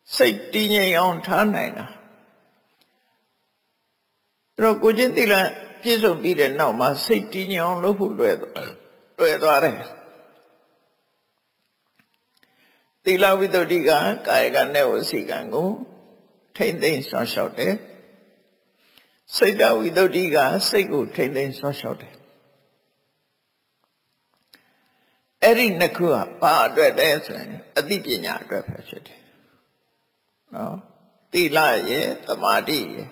စိတ်တည်ငြိမ်အောင်ထားနိုင်တာအဲ့တော့ကိုချင်းသီလပြည့်စုံပြီးတဲ့နောက်မှာစိတ်တည်ငြိမ်အောင်လုပ်ဖို့လွယ်သွားတယ်သီလဝိတ္တုကကာယကနဲ့ဝစီကံကိုထိမ့်သိမ်းဆောင်ရှောက်တယ်စိတ်တဝိတ္တုကစိတ်ကိုထိမ့်သိမ်းဆောင်ရှောက်တယ်အဲ့ဒီနှစ်ခုကဘာအတွက်လဲဆိုရင်အသိပညာအတွက်ပဲဖြစ်တယ်နော်သီလရဲ့သမာဓိရဲ့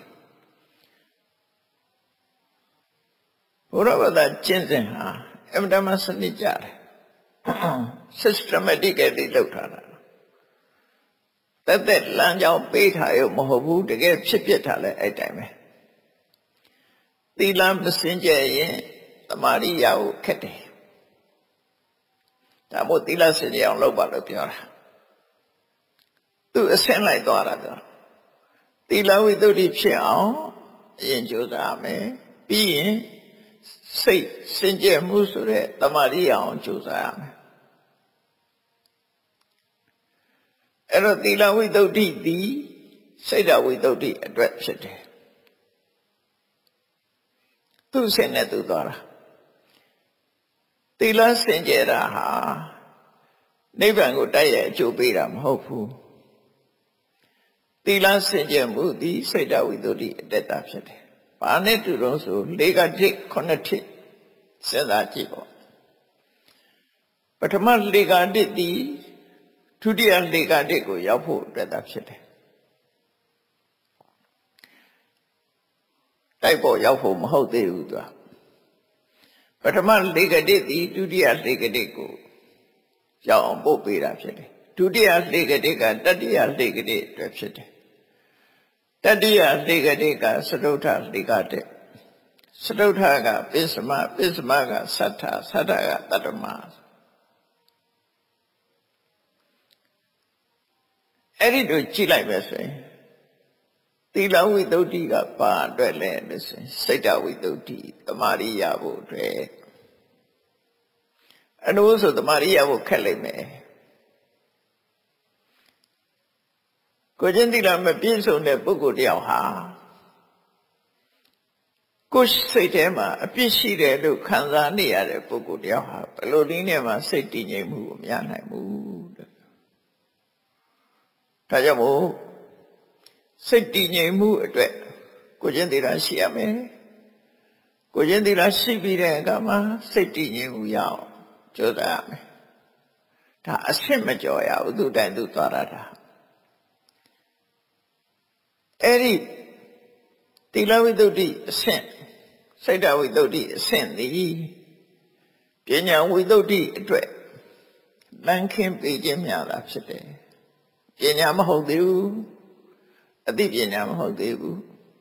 ဘုရားဘာသာကျင့်စဉ်ဟာအမှန်တမ်းစနစ်ကြတယ် systematically လုပ်ထားတာသက်လမ်းကြောင်းပေးထားရုံမဟုတ်ဘူးတကယ်ဖြစ်ဖြစ်ထားလဲအဲ့တိုင်းပဲသီလမစင်ကြယ်ရင်သမာဓိရဖို့ခက်တယ်ဒါမို့သီလစင်ကြယ်အောင်လုပ်ပါလို့ပြောတာသူအဆင့်လိုက်သွားတာကသီလဝိတ္တုဖြစ်အောင်အရင်ကြိုးစားမယ်ပြီးရင်စိတ်စင်ကြယ်မှုဆိုတဲ့သမာဓိအောင်ကြိုးစားရမယ်အဲ့တော့သီလဝိတ္တုသည်စိတ်ဓာတ်ဝိတ္တုအတွက်ဖြစ်တယ်သူ့ဆင်နဲ့သူသွားတာသီလစင်ကြယ်တာဟာနိဗ္ဗာန်ကိုတိုက်ရိုက်အကျိုးပေးတာမဟုတ်ဘူးသီလစင်ကြယ်မှုသည်စိတ်ဓာတ်ဝိတ္တုအတက်တာဖြစ်တယ်ဘာနဲ့တူတော့ဆို၄ကတိ9တိစဉ်းစားကြည့်ပေါ့ပထမ၄ကတိသည်ဒုတိယ၄ကတိကိုရောက်ဖို့အတွက်သာဖြစ်တယ်တိုက်ပေါ်ရောက်ဖို့မဟုတ်သေးဘူးသူကပထမ၄ကတိသည်ဒုတိယ၄ကတိကိုရောက်အောင်ပို့ပေးတာဖြစ်တယ်ဒုတိယ၄ကတိကတတိယ၄ကတိအတွက်ဖြစ်တယ်တတိယ၄ကတိကစတုထ၄ကတိစတုထကပိစမကသတ္ထကတတ္တမအဲ့ဒီတို့ကြည့်လိုက်ပဲဆိုရင်သီလဝိတ္တုကဘာအတွက်လဲလို့ဆိုရင်စိတ်တဝိတ္တုသမာဓိရဖို့အတွက်အနုဆိုသမာဓိရဖို့ခက်လိမ့်မယ်ကိုချင်းသီလမပြည့်စုံတဲ့ပုဂ္ဂိုလ်တယောက်ဟာကိုယ်စိတ်ထဲမှာအပြစ်ရှိတယ်လို့ခံစားနေရတဲ့ပုဂ္ဂိုလ်တယောက်ဟာဘယ်လိုနည်းနဲ့မှစိတ်တည်ငြိမ်မှုကိုမရနိုင်ဘူးတဲ့ဒါကြောင့်မို့စိတ်တည်ငြိမ်မှုအတွက်ကိုချင်းသီလရှိရမယ်ကိုချင်းသီလရှိပြီးတဲ့အခါမှာစိတ်တည်ငြိမ်မှုရအောင်ကြိုးစားရမယ်ဒါအဆင့်မကျော်ရဘူးသူတိုင်သူသွားရတာအဲ့ဒီသီလဝိတ္တုအဆင့်စိတ်ဓာတ်ဝိတ္တုအဆင့်သည်ပညာဝိတ္တုအတွက်လမ်းခင်းပေးခြင်းများတာဖြစ်တယ်ပညာမဟုတ်သေးဘူးအသိပညာမဟုတ်သေးဘူး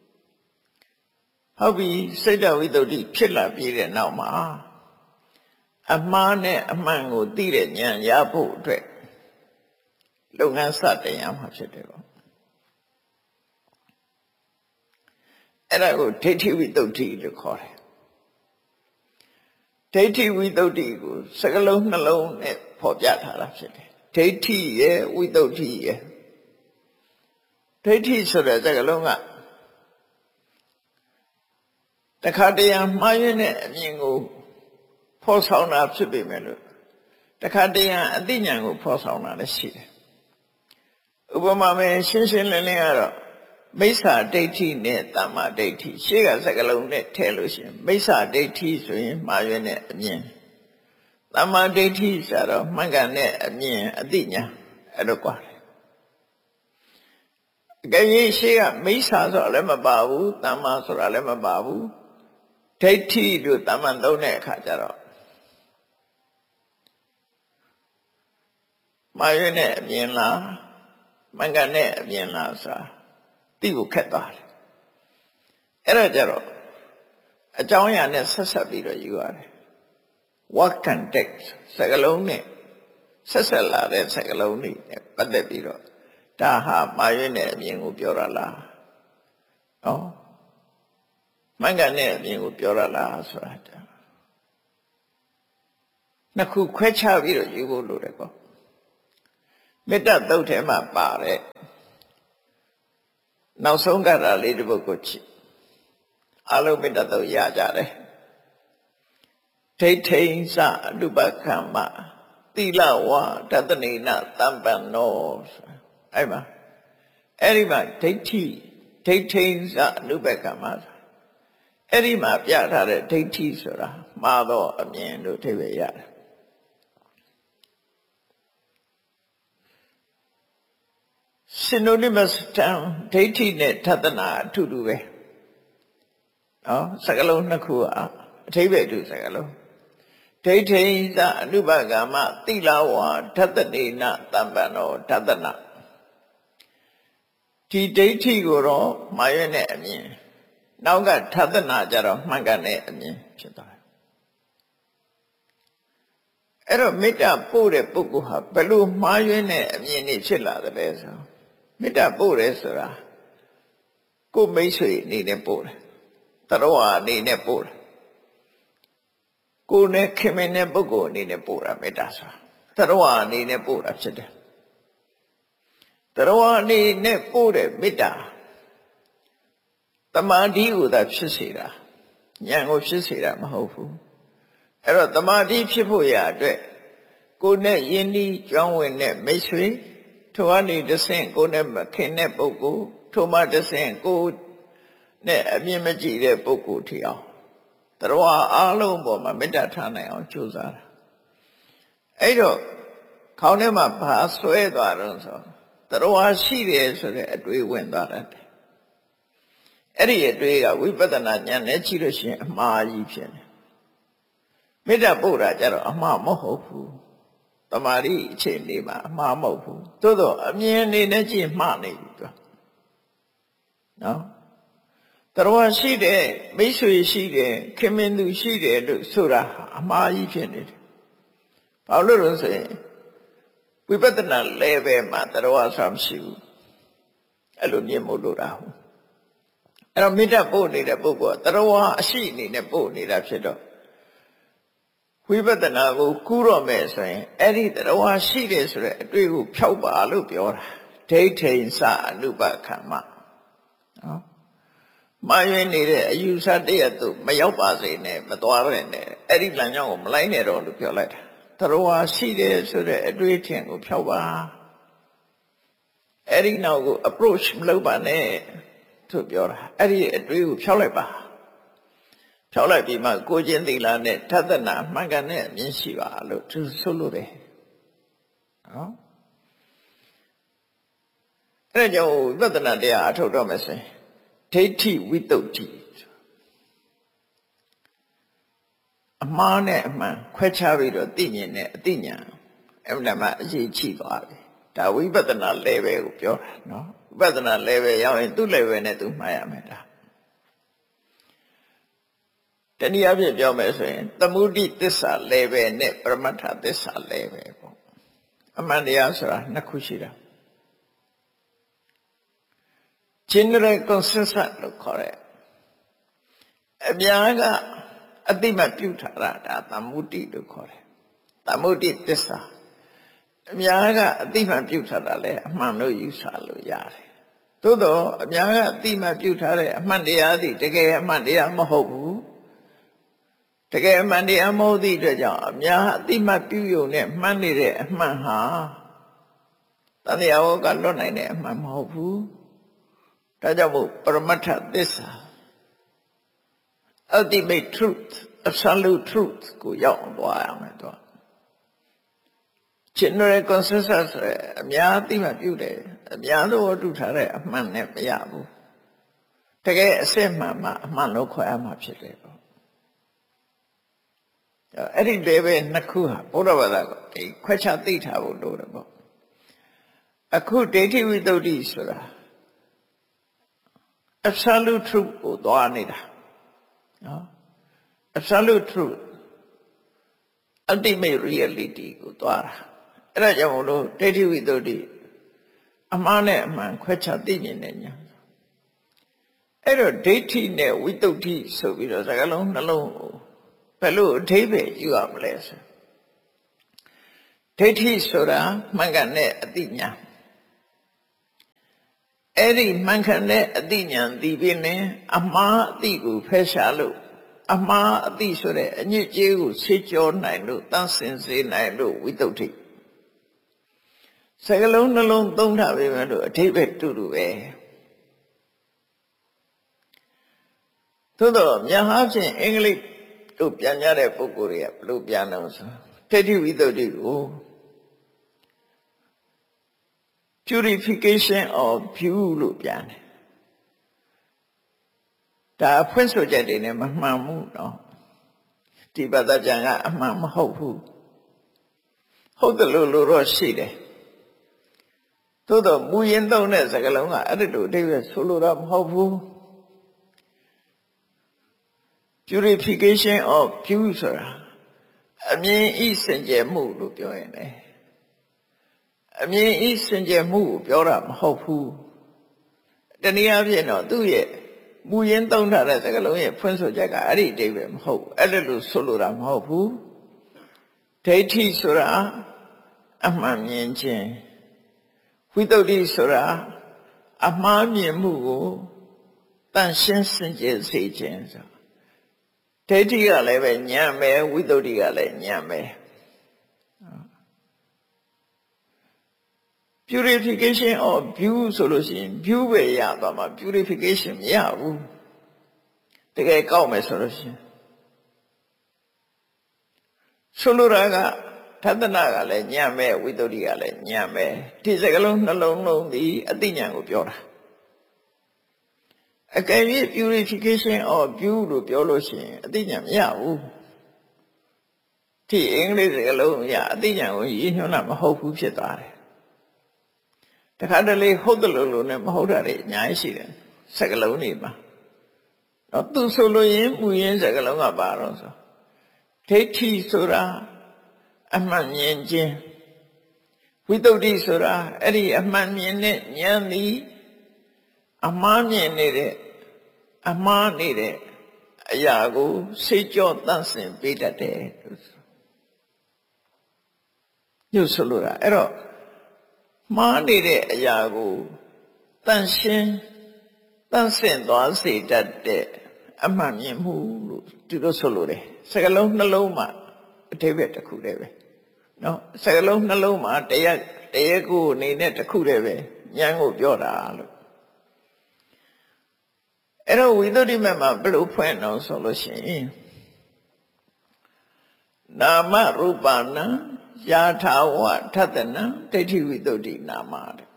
ဟုတ်ပြီစိတ်ဓာတ်ဝိတ္တုဖြစ်လာပြီးတဲ့နောက်မှာအမှားနဲ့အမှန်ကိုသိတဲ့ဉာဏ်ရဖို့အတွက်လုပ်ငန်းစတင်ရမှာဖြစ်တယ်ပေါ့အဲ့ဒါကိုဒိဋ္ဌိဝိတ္တုလို့ခေါ်တယ်ဒိဋ္ဌိဝိတ္တုကိုစကလုံးနှလုံးနဲ့ဖော်ပြထားတာဖြစ်တယ်ဒိဋ္ဌိရဲ့ဝိတ္တုရဲ့ဒိဋ္ဌိဆိုတဲ့စကလုံးကတခါတရံမှားယွင်းတဲ့အမြင်ကိုဖော်ဆောင်တာဖြစ်ပေမဲ့လို့တခါတရံအသိဉာဏ်ကိုဖော်ဆောင်တာလည်းရှိတယ်ဥပမာမဲ့ရှင်းရှင်းလင်းလင်းကတော့မိစ္ဆာဒိဋ္ဌိနဲ့တမ္မာဒိဋ္ဌိရှေ့ကစကလုံးနဲ့ထည့်လို့ရှိရင်မိစ္ဆာဒိဋ္ဌိဆိုရင်မှားယွင်းတဲ့အမြင်တမ္မာဒိဋ္ဌိဆိုတော့မှန်ကန်တဲ့အမြင်အသိဉာဏ်အဲ့လိုกว่าအကယ်၍ရှေ့ကမိစ္ဆာဆိုတာလည်းမပါဘူးတမ္မာဆိုတာလည်းမပါဘူးဒိဋ္ဌိလို့တမ္မာသုံးတဲ့အခါကျတော့မှားယွင်းတဲ့အမြင်လားမှန်ကန်တဲ့အမြင်လားဆိုတာသိဖို့ခက်သွားတယ်အဲ့ဒါကြတော့အကြောင်းအရာနဲ့ဆက်ဆက်ပြီးတော့ယူရတယ် what context စကားလုံးနဲ့ဆက်ဆက်လာတဲ့စကားလုံးတွေနဲ့ပတ်သက်ပြီးတော့ဒါဟာမှားယွင်းတဲ့အမြင်ကိုပြောရလားနော်မှန်ကန်တဲ့အမြင်ကိုပြောရလားဆိုတာနှစ်ခုခွဲခြားပြီးတော့ယူဖို့လိုတယ်ပေါ့မေတ္တာသုတ်ထဲမှာပါတဲ့နောက်ဆုံးကတာလေးတစ်ပုဒ်ကိုကြည့်အလုံးမေတ္တာတော့ရကြတယ်ဒိဋ္ဌိဉ္စအနုပကမ္မသီလဝါတတနေနတမ္ပန္နောအဲ့ဒီမှာဒိဋ္ဌိဉ္စအနုပကမ္မအဲ့ဒီမှာပြထားတဲ့ဒိဋ္ဌိဆိုတာမှားသောအမြင်လို့အဓိပ္ပာယ်ရတယ်synonymous term ဒိဋ္ဌိနဲ့ထသနာအထူတူပဲနော်စကားလုံးနှစ်ခုအဓိပ္ပာယ်တူစကားလုံးဒိဋ္ဌိသအနုပကမ္မသီလဝါထသနေနတမ္ပန္နောထသနာဒီဒိဋ္ဌိကိုတော့မှားရွံ့တဲ့အမြင်နောက်ကထသနာကြတော့မှန်ကန်တဲ့အမြင်ဖြစ်သွားတယ်အဲ့တော့မေတ္တာပို့တဲ့ပုဂ္ဂိုလ်ဟာဘယ်လိုမှားယွင်းတဲ့အမြင်တွေဖြစ်လာသလဲဆိုမေတ္တာပို့တယ်ဆိုတာကိုယ်မိတ်ဆွေအနေနဲ့ပို့တယ်တရဝအနေနဲ့ပို့တယ်ကိုယ်နဲ့ခင်မင်တဲ့ပုဂ္ဂိုလ်အနေနဲ့ပို့တာမေတ္တာဆိုတာတရဝအနေနဲ့ပို့တာဖြစ်တယ်တရဝအနေနဲ့ပို့တဲ့မေတ္တာတမာတိကိုသာဖြစ်စေတာဉာဏ်ကိုဖြစ်စေတာမဟုတ်ဘူးအဲ့တော့တမာတိဖြစ်ဖို့ရအတွက်ကိုယ်နဲ့ယဉ်ဤကျွမ်းဝင်တဲ့မိတ်ဆွေထိုအနေတဆင့်ကိုယ်နဲ့မခင်တဲ့ပုဂ္ဂိုလ်ထိုမှတဆင့်ကိုယ်နဲ့အမြင်မကြည့်တဲ့ပုဂ္ဂိုလ်ထီအောင်တရဝအားလုံးပေါ်မှာမေတ္တာထားနိုင်အောင်ကြိုးစားတာအဲ့တော့ခေါင်းထဲမှာဘာဆွဲသွားတော့ဆိုတရဝရှိတယ်ဆိုတဲ့အတွေးဝင်သွားတယ်အဲ့ဒီအတွေးကဝိပဿနာဉာဏ်နဲ့ကြည့်လို့ရှိရင်အမှားကြီးဖြစ်တယ်မေတ္တာပို့တာကြတော့အမှားမဟုတ်ဘူးတမာတိအခြေအနေမှာအမှားမဟုတ်ဘူးသို့တော့အမြင်အနေနဲ့ကြည့်မှားနေပြီသူနော်တရဝရှိတယ်မိတ်ဆွေရှိတယ်ခင်မင်သူရှိတယ်လို့ဆိုတာအမှားကြီးဖြစ်နေတယ်ဘာလို့လဲဆိုရင်ဝိပဿနာ level မှာတရဝဆိုတာမရှိဘူးအဲ့လိုမြင်မို့လို့တာဟုတ်အဲ့တော့မေတ္တာပို့နေတဲ့ပုဂ္ဂိုလ်ကတရဝအရှိအနေနဲ့ပို့နေတာဖြစ်တော့ဝိပဿနာကိုကူးတော့မယ်ဆိုရင်အဲ့ဒီတရဝရှိတယ်ဆိုတဲ့အတွေ့ကိုဖြောက်ပါလို့ပြောတာဒိဋ္ဌိဉ္စအနုပကမ္မနော်မှားယွင်းနေတဲ့အယူဆတရက်သူမရောက်ပါစေနဲ့မသွားရနဲ့အဲ့ဒီလမ်းကြောင်းကိုမလိုက်နဲ့တော့လို့ပြောလိုက်တာတရဝရှိတယ်ဆိုတဲ့အတွေ့အထင်ကိုဖြောက်ပါအဲ့ဒီနောက်ကို approach မလုပ်ပါနဲ့သူပြောတာအဲ့ဒီအတွေ့ကိုဖြောက်လိုက်ပါဖြောက်လိုက်ပြီးမှကိုချင်းသီလနဲ့ထသနာမှန်ကန်တဲ့အမြင်ရှိပါလို့သူဆိုလို့တယ်နော်အဲ့ဒါကြောင့်ဝိပဿနာတရားအထုတ်တော့မယ်ဆိုရင်ဒိဋ္ဌိဝိတုဒ္ဓိအမှားနဲ့အမှန်ခွဲခြားပြီးတော့သိမြင်တဲ့အသိဉာဏ်အဲ့ဒါမှအရေးကြီးသွားပြီဒါဝိပဿနာ level ကိုပြောတာနော်ဝိပဿနာ level ရောက်ရင်သူ့ level နဲ့သူမှားရမယ်ဒါတနည်းအားဖြင့်ပြောမယ်ဆိုရင်သမုဒိသစ္စာ level နဲ့ပရမတ္ထသစ္စာ level ပေါ့အမှန်တရားဆိုတာနှစ်ခုရှိတာgeneral consensus လို့ခေါ်တဲ့အများကအတိမပြုထားတာဒါသမုဒိလို့ခေါ်တယ်သမုဒိသစ္စာအများကအတိမပြုထားတာလဲအမှန်လို့ယူဆလို့ရတယ်သို့တော့အများကအတိမပြုထားတဲ့အမှန်တရားသည်တကယ်အမှန်တရားမဟုတ်ဘူးတကယ်အမှန်တရားမဟုတ်သည့်အတွက်ကြောင့်အများအတိမပြုယုံနဲ့မှန်နေတဲ့အမှန်ဟာတန်တရားဝကလွတ်နိုင်တဲ့အမှန်မဟုတ်ဘူးဒါကြောင့်မို့ပရမတ္ထသစ္စာ ultimate truth absolute truth ကိုရောက်အောင်သွားရမယ်တော့ general consensus အများအသိမှပြုတယ်အများသောတုထားတဲ့အမှန်နဲ့မရဘူးတကယ်အစစ်မှန်မှအမှန်လို့ခေါ်ရမှာဖြစ်တယ်ပေါ့အဲ့ဒီ level နှစ်ခုဟာဘုရားဘာသာကိုဒီခွဲခြားသိထားဖို့လိုတယ်ပေါ့အခုဒိဋ္ဌိဝိတ္တုဆိုတာ absolute truth ကိုသွားနေတာနော် absolute truth ultimate reality ကိုသွားတာအဲ့ဒါကြောင့်မလို့ဒိဋ္ဌိဝိတ္တုအမှားနဲ့အမှန်ခွဲခြားသိမြင်တဲ့ညာအဲ့တော့ဒိဋ္ဌိနဲ့ဝိတ္တုဆိုပြီးတော့စကားလုံးနှလုံးကိုဘယ်လိုအဓိပ္ပာယ်ယူရမလဲဆိုဒိဋ္ဌိဆိုတာမှန်ကန်တဲ့အသိဉာဏ်အဲ့ဒီမှန်ကန်တဲ့အသိဉာဏ်သိပြီးနေအမှားအသိကိုဖယ်ရှားလို့အမှားအသိဆိုတဲ့အညစ်အကြေးကိုဆေးကြောနိုင်လို့တန်းစင်စေနိုင်လို့ဝိသုဒ္ဓိစကလုံးနှလုံးသုံးထားပြီမဲ့လို့အထိပ္ပယ်တူတူပဲသို့တော့များအားဖြင့်အင်္ဂလိပ်တို့ပြန်ကြတဲ့ပုဂ္ဂိုလ်တွေကဘလို့ပြန်တော့ဆိုဒိဋ္ဌိဝိသုဒ္ဓိကို purification of view လို့ပြန်တယ်ဒါအဖွင့်ဆိုချက်တွေနဲ့မမှန်ဘူးเนาะဒီပဒကြံကအမှန်မဟုတ်ဘူးဟုတ်တယ်လို့တော့ရှိတယ်သို့တော့မူရင်းသုံးတဲ့စကားလုံးကအဲ့ဒီလိုအဓိပ္ပာယ်ဆိုလိုတာမဟုတ်ဘူး purification of view ဆိုတာအမြင်ဤစင်ကြယ်မှုလို့ပြောရင်လေအမြင်ဤစင်ကြယ်မှုကိုပြောတာမဟုတ်ဘူးတနည်းအားဖြင့်တော့သူ့ရဲ့မူရင်းသုံးထားတဲ့စကားလုံးရဲ့ဖွင့်ဆိုချက်ကအဲ့ဒီအဓိပ္ပာယ်မဟုတ်ဘူးအဲ့ဒါလို့ဆိုလိုတာမဟုတ်ဘူးဒိဋ္ဌိဆိုတာအမှန်မြင်ခြင်းဝိသုဒ္ဓိဆိုတာအမှားမြင်မှုကိုတန်ရှင်းစင်ကြယ်စေခြင်းဆိုဒိဋ္ဌိကလည်းပဲဉာဏ်ပဲဝိသုဒ္ဓိကလည်းဉာဏ်ပဲ purification of view ဆိုလို့ရှိရင် view ပဲရသွားမှာ purification မရဘူးတကယ်ကောက်မယ်ဆိုလို့ရှိရင်ဆိုလိုတာကသဒ္ဒနာကလည်းဉာဏ်ပဲဝိသုဒ္ဓိကလည်းဉာဏ်ပဲဒီစကလုံးနှလုံးလုံးဒီအသိဉာဏ်ကိုပြောတာအကယ်၍ purification of view လို့ပြောလို့ရှိရင်အသိဉာဏ်မရဘူးဒီအင်္ဂလိပ်စကားလုံးအရအသိဉာဏ်ကိုရည်ညွှန်းတာမဟုတ်ဘူးဖြစ်သွားတယ်တခါတလေဟုတ်တယ်လို့နဲ့မဟုတ်တာတွေအများကြီးရှိတယ်စကားလုံးတွေမှာတော့သူဆိုလို့ရင်မူရင်းစကားလုံးကပါတော့ဆိုဒိဋ္ဌိဆိုတာအမှန်မြင်ခြင်းဝိသုဒ္ဓိဆိုတာအဲ့ဒီအမှန်မြင်တဲ့ဉာဏ်သည်အမှားမြင်နေတဲ့အမှားနေတဲ့အရာကိုစေကြောတန့်စင်ပေးတတ်တယ်လို့ညှို့ဆိုလိုတာအဲ့တော့မှားနေတဲ့အရာကိုတန့်ရှင်းတန့်စင်သွားစေတတ်တဲ့အမှန်မြင်မှုလို့ဒီလိုဆိုလိုတယ်စကလုံးနှလုံးမှာအဓိပ္ပာယ်တစ်ခုတည်းပဲနော်စကလုံးနှလုံးမှာတရားကိုအနေနဲ့တစ်ခုတည်းပဲဉာဏ်ကိုပြောတာလို့အဲ့တော့ဝိသုဒ္ဓိမတ်မှာဘယ်လိုဖွင့်အောင်ဆိုလို့ရှိရင်နာမရူပနာယာထာဝထတနာဒိဋ္ဌိဝိသုဒ္ဓိနာမတဲ့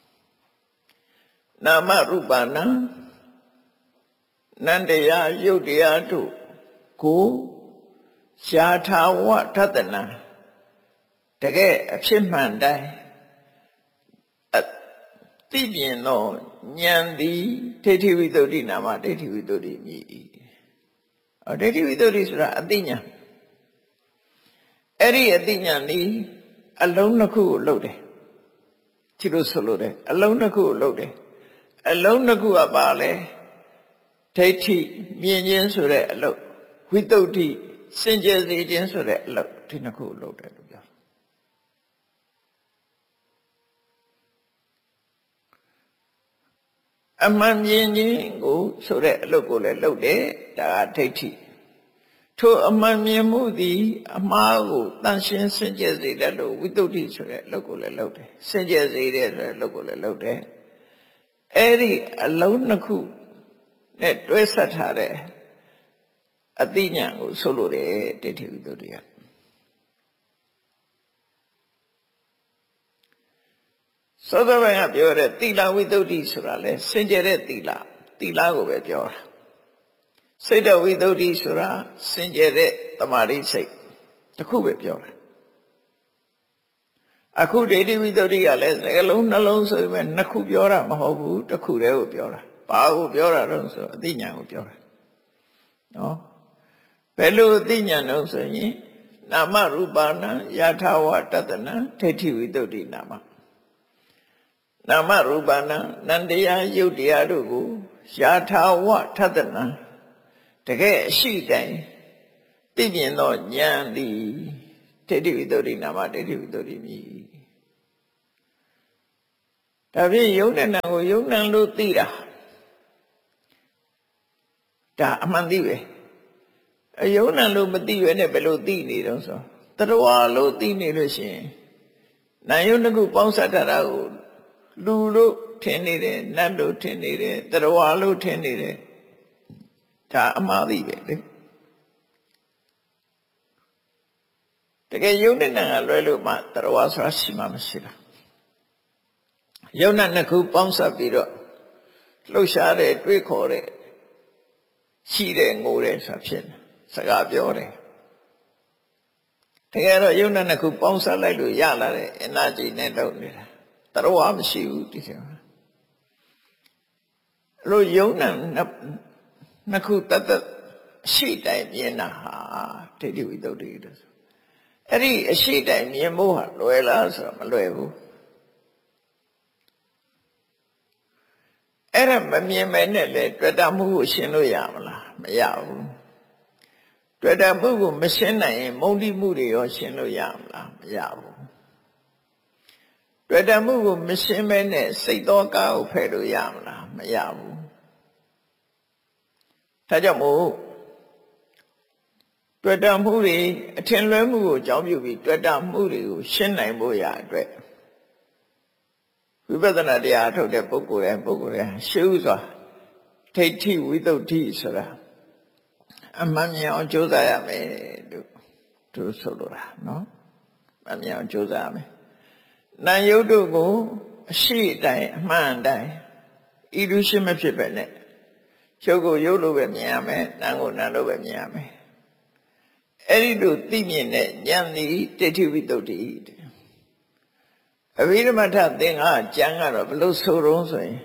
နာမရူပနာနန္တရားယုတ်တရားတို့ကိုယာထာဝထတနာတကယ်အဖြစ်မှန်တိုင်းသိမြင်သောဉာဏ်သည်ဒိဋ္ဌိဝိသုဒ္ဓိနာမဒိဋ္ဌိဝိသုဒ္ဓိမြည်၏ဒိဋ္ဌိဝိသုဒ္ဓိဆိုတာအသိဉာဏ်အဲ့ဒီအသိဉာဏ်នេះအလုံးနှစ်ခုကိုလုပ်တယ်ဒီလိုဆိုလို့တယ်အလုံးနှစ်ခုကိုလုပ်တယ်အလုံးနှစ်ခုကပါလဲဒိဋ္ဌိမြင်ခြင်းဆိုတဲ့အလုပ်ဝိသုဒ္ဓိစင်ကြယ်စေခြင်းဆိုတဲ့အလုပ်ဒီနှစ်ခုကိုလုပ်တယ်လို့ပြောအမှန်မြင်ခြင်းကိုဆိုတဲ့အလုပ်ကိုလည်းလုပ်တယ်ဒါကဒိဋ္ဌိထိုအမှန်မြင်မှုသည်အမှားကိုတန်ရှင်းစင်ကြယ်စေတယ်လို့ဝိသုဒ္ဓိဆိုတဲ့အလုပ်ကိုလည်းလုပ်တယ်စင်ကြယ်စေတယ်ဆိုတဲ့အလုပ်ကိုလည်းလုပ်တယ်အဲ့ဒီအလုံးနှစ်ခုနဲ့တွဲဆက်ထားတဲ့အသိဉာဏ်ကိုဆိုလိုတယ်ဒိဋ္ဌိဝိသုဒ္ဓိကသောသောဘင်ကပြောတဲ့သီလဝိသုဒ္ဓိဆိုတာလဲစင်ကြယ်တဲ့သီလကိုပဲပြောတာစိတ်တဝိသုဒ္ဓိဆိုတာစင်ကြယ်တဲ့တမာရိစိတ်တစ်ခုပဲပြောတာအခုဒိဋ္ဌိဝိသုဒ္ဓိကလည်းစကလုံးနှလုံးဆိုပေမဲ့နှစ်ခုပြောတာမဟုတ်ဘူးတစ်ခုတည်းကိုပြောတာဘာကိုပြောတာတော့ဆိုအသိဉာဏ်ကိုပြောတာနော်ဘယ်လိုအသိဉာဏ်တော့ဆိုရင်နာမရူပနာယထာဝတတနာဒိဋ္ဌိဝိသုဒ္ဓိနာမနာမရူပနာနန္တရားယုတ်တရားတို့ကိုယာထာဝထတနာတကယ်အရှိတိုင်းသိမြင်သောဉာဏ်သည်ဒိဋ္ဌိဝိသုဒ္ဓိနာမဒိဋ္ဌိဝိသုဒ္ဓိမြည်ဒါဖြင့်ယုံနဲ့နာကိုယုံနံလို့သိတာဒါအမှန်သိပဲယုံနံလို့မသိရနဲ့ဘယ်လိုသိနေတော့ဆိုတရဝါလို့သိနေလို့ရှိရင်နာယုံတစ်ခုပေါင်းစပ်ထားတာကိုလူလို့ထင်နေတယ်နတ်လို့ထင်နေတယ်တရဝါလို့ထင်နေတယ်ဒါအမှားသိပဲလေတကယ်ယုံနဲ့နာကလွဲလို့မှတရဝါဆိုတာရှိမှမရှိတာယုံနဲ့နှစ်ခုပေါင်းစပ်ပြီးတော့လှုပ်ရှားတဲ့တွေးခေါ်တဲ့ရှိတဲ့ငိုတဲ့ဆိုတာဖြစ်တယ်စကားပြောတယ်တကယ်တော့ယုံနဲ့နှစ်ခုပေါင်းစပ်လိုက်လို့ရလာတဲ့ energy နဲ့လုပ်နေတာတရဝါမရှိဘူးဒီလိုလို့ယုံနဲ့နှစ်ခုတတ်ရှိတိုင်းမြင်တာဟာဒိဋ္ဌိဝိတ္တုတွေလို့ဆိုအဲ့ဒီအရှိတိုင်းမြင်ဖို့ဟာလွယ်လားဆိုတော့မလွယ်ဘူးအဲ့ဒါမမြင်မဲနဲ့လေတွေ့တာမှုကိုရှင်းလို့ရမလားမရဘူးတွေ့တာမှုကိုမရှင်းနိုင်ရင်မုန်းတိမှုတွေရောရှင်းလို့ရမလားမရဘူးတွေ့တာမှုကိုမရှင်းမဲနဲ့စိတ်တော်ကားကိုဖယ်လို့ရမလားမရဘူးဒါကြောင့်မို့တွေ့တာမှုတွေအထင်လွဲမှုကိုအကြောင်းပြုပြီးတွေ့တာမှုတွေကိုရှင်းနိုင်ဖို့ရအတွက်ဝိပဿနာတရားထုတ်တဲ့ပုဂ္ဂိုလ်ရဲ့ရှေးဥစွာဒိဋ္ဌိဝိတ္တုဆိုတာအမှန်မြင်အောင်ကြိုးစားရမယ်လို့သူဆိုလိုတာနော်အမှန်မြင်အောင်ကြိုးစားရမယ်နာယုတ်တို့ကိုအရှိတိုင်းအမှန်တိုင်းဤလူရှိမဖြစ်ပဲနဲ့ရုပ်ကိုရုပ်လိုပဲမြင်ရမယ်နာမ်ကိုနာမ်လိုပဲမြင်ရမယ်အဲ့ဒီလိုသိမြင်တဲ့ဉာဏ်သည်ဒိဋ္ဌိဝိတ္တုအဘိဓမ္မထသင်္ဃကျမ်းကတော့ဘယ်လိုဆိုတော့ဆိုရင်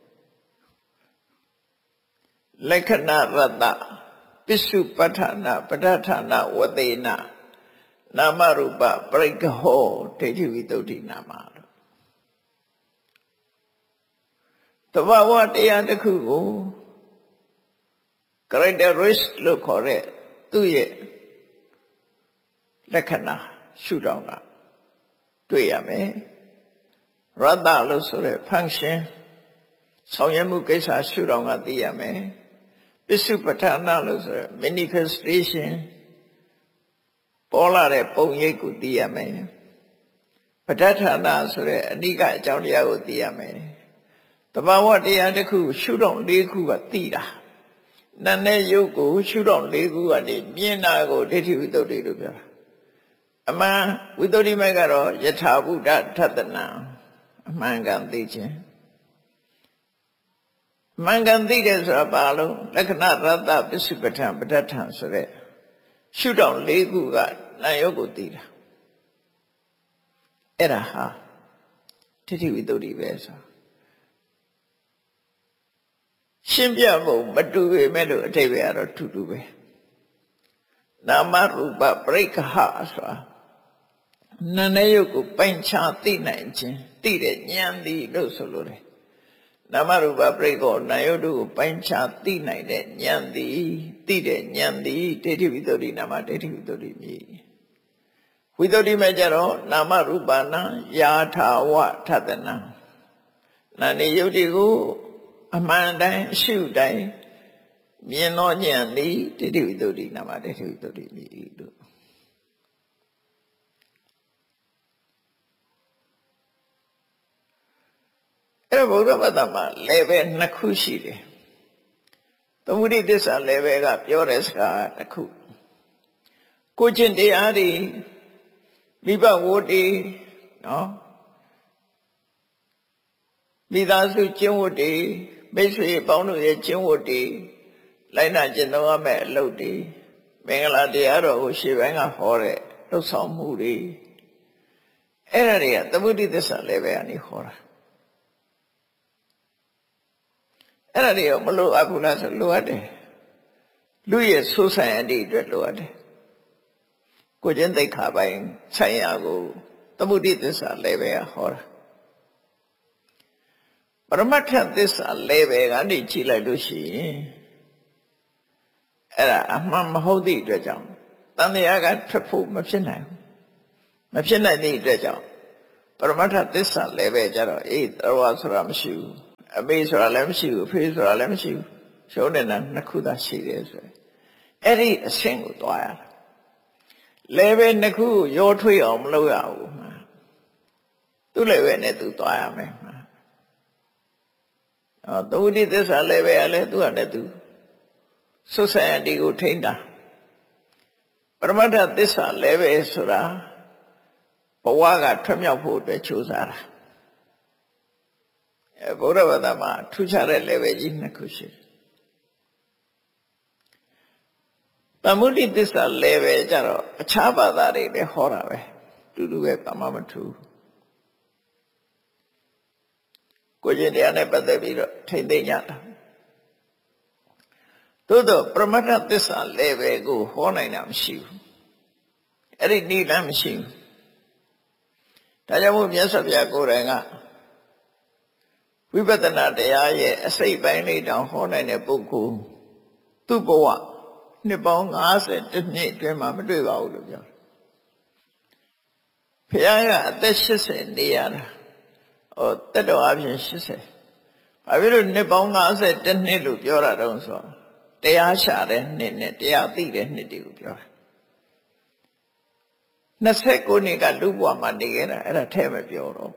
လက္ခဏာရတ္တပစ္စုပ္ပထာနာပဋ္ဌာနာဝသေနနာမရူပပရိက္ခဟောဒိဋ္ဌိဝိတ္တုနာမလို့တဘာဝတရားတစ်ခုကို characteristic လို့ခေါ်တဲ့သူ့ရဲ့လက္ခဏာရှုထောင့်ကတွေ့ရမယ်ရတ္တလို့ဆိုတဲ့ function ဆောင်ရွက်မှုကိစ္စရှုထောင့်ကသိရမယ်ပစ္စုပ္ပထာနာလို့ဆိုတဲ့ manifestation ပေါ်လာတဲ့ပုံရိပ်ကိုသိရမယ်ပဋ္ဌာနာဆိုတဲ့အနိကအကြောင်းတရားကိုသိရမယ်တဘာဝတရားတစ်ခုရှုထောင့်၄ခုကသိတာနာနဲ့ယုတ်ကိုရှုထောင့်၄ခုကနေမြင်တာကိုဒိဋ္ဌိဝိတ္တုလို့ပြောတာအမှန်ဝိတ္တုမိုက်ကတော့ယထာဘုဒ္ဓထတနာအမှန်ကန်သိခြင်းအမှန်ကန်သိတယ်ဆိုတာဘာလို့လက္ခဏာရတ္တပစ္စုပ္ပထာပဋ္ဌာန်ဆိုတဲ့ရှုထောင့်၄ခုကနာယုတ်ကိုသိတာအဲ့ဒါဟာဒိဋ္ဌိဝိတ္တုပဲဆိုရှင်းပြဖို့မတူပေမဲ့လို့အထိပ္ပယ်ကတော့တူပဲနာမရူပပရိက္ခဟဆိုတာနာနဲ့ယုတ်ကိုပိုင်းခြားသိနိုင်ခြင်းသိတဲ့ဉာဏ်သည်လို့ဆိုလိုတယ်နာမရူပပရိက္ခဟနာယုတ်တို့ကိုပိုင်းခြားသိနိုင်တဲ့ဉာဏ်သည်သိတဲ့ဉာဏ်သည်ဒိဋ္ဌိဝိတ္တုနာမဒိဋ္ဌိဝိတ္တုမြည်ဝိတ္တုမဲ့ကြတော့နာမရူပနာယာထာဝထတနာနာနေယုတ်တွေကိုအမှန်တိုင်းအရှုတိုင်းမြင်သောဉာဏ်သည်ဒိဋ္ဌိဝိတ္တုနာမဒိဋ္ဌိဝိတ္တုမြည်လို့အဲ့ဗုဒ္ဓဘာသာမှာ level နှစ်ခုရှိတယ်သမုဒိသစ္စာ level ကပြောတဲ့စကားတစ်ခုကိုကျင့်တရားတွေမိဘဝတ္တိနော်မိသားစုကျင့်ဝတ်တွေမိတ်ဆွေပေါင်းတို့ရဲ့ကျင့်ဝတ်တွေလိုက်နာကျင့်သုံးရမယ့်အလုပ်တွေမင်္ဂလာတရားတော်ကိုရှေ့ပိုင်းကဟောတဲ့လှုပ်ဆောင်မှုတွေအဲ့ဒါတွေကသမုဒိသစ္စာ level ကနေဟောတာအဲ့ဒါတွေရောမလိုအပ်ဘူးလားဆိုလိုအပ်တယ်လူရဲ့ဆိုးဆိုင်အတိအတွက်လိုအပ်တယ်ကိုကျင့်သိက္ခာပိုင်းဆိုင်ရာကိုသမုဒိသစ္စာ level ကဟောတာပရမတ္ထသစ္စာ level ကနေကြည့်လိုက်လို့ရှိရင်အဲ့ဒါအမှန်မဟုတ်သည့်အတွက်ကြောင့်တန်တရားကထွက်ဖို့မဖြစ်နိုင်ဘူးမဖြစ်နိုင်သည့်အတွက်ကြောင့်ပရမတ္ထသစ္စာလည်းပဲကြတော့အေးသရဝဆိုတာမရှိဘူးအမေဆိုတာလည်းမရှိဘူးအဖေဆိုတာလည်းမရှိဘူးရှုံးနေတာနှစ်ခုသာရှိတယ်ဆိုရင်အဲ့ဒီအဆင့်ကိုသွားရတာလည်းပဲနှစ်ခုရောထွေးအောင်မလုပ်ရဘူးမှာသူ့လည်းပဲနဲ့သူသွားရမယ်မှာသုဝတိသစ္စာလည်းပဲလည်းသူ့ဟာနဲ့သူဆုဆယတိကိုထိန်းတာပရမတ္ထသစ္စာလည်းပဲဆိုတာဘဝကထွတ်မြောက်ဖို့အတွက်ကြိုးစားတာဘုရားဘာသာမှာထူးခြားတဲ့ level ကြီးနှစ်ခုရှိတယ်သမုဒိသစ္စာ level ကြတော့အခြားဘာသာတွေလည်းဟောတာပဲတူတူပဲဘာမှမထူးကိုကျင့်တရားနဲ့ပတ်သက်ပြီးတော့ထိမ့်သိမ့်ကြတာသို့တော့ပရမတ္ထသစ္စာ level ကိုဟောနိုင်တာမရှိဘူးအဲ့ဒီနိလမ်းမရှိဘူးဒါကြောင့်မို့မြတ်စွာဘုရားကိုယ်တိုင်ကဝိပဿနာတရားရဲ့အစိတ်ပိုင်းလေးတောင်ဟောနိုင်တဲ့ပုဂ္ဂိုလ်သူ့ဘဝနှစ်ပေါင်း50နှစ်အတွင်းမှာမတွေ့ပါဘူးလို့ပြောတယ်ဘုရားကအသက်80နေရတာတက်တော်အပြင်80ဘာဖြစ်လို့နှစ်ပေါင်း50နှစ်လို့ပြောတာတုံးဆိုတော့တရားရှာတဲ့နှစ်နဲ့တရားသိတဲ့နှစ်တွေကိုပြောတာ29နှစ်ကလူ့ဘဝမှာနေခဲ့တာအဲ့ဒါထဲမပြောတော့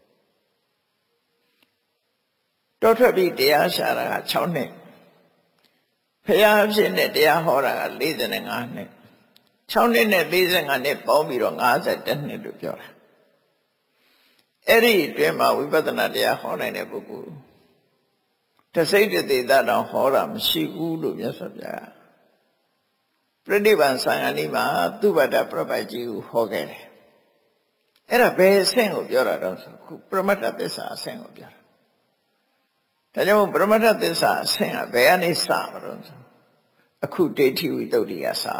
တောထွက်ပြီးတရားရှာတာက6နှစ်ဖရာအဖြစ်နဲ့တရားဟောတာက45နှစ်6နှစ်နဲ့45နှစ်ပေါင်းပြီးတော့51နှစ်လို့ပြောတာအဲ့ဒီအတွင်းမှာဝိပဿနာတရားဟောနိုင်တဲ့ပုဂ္ဂိုလ်တစိတ်တသေးတောင်ဟောတာမရှိဘူးလို့မြတ်စွာဘုရားပြိဋိဘံသံဃာနီးမှာသူဘတ္တပြပိုက်ကြီးကိုဟောခဲ့တယ်အဲ့ဒါဘယ်အဆင့်ကိုပြောတာတော့ဆိုခုပရမတ္ထသစ္စာအဆင့်ကိုပြောတာဒါကြောင့်ပရမတ္ထသစ္စာအဆင့်ကဘယ်ကနေစမလို့ဆိုအခုဒိဋ္ဌိဝိတ္တုကစတာ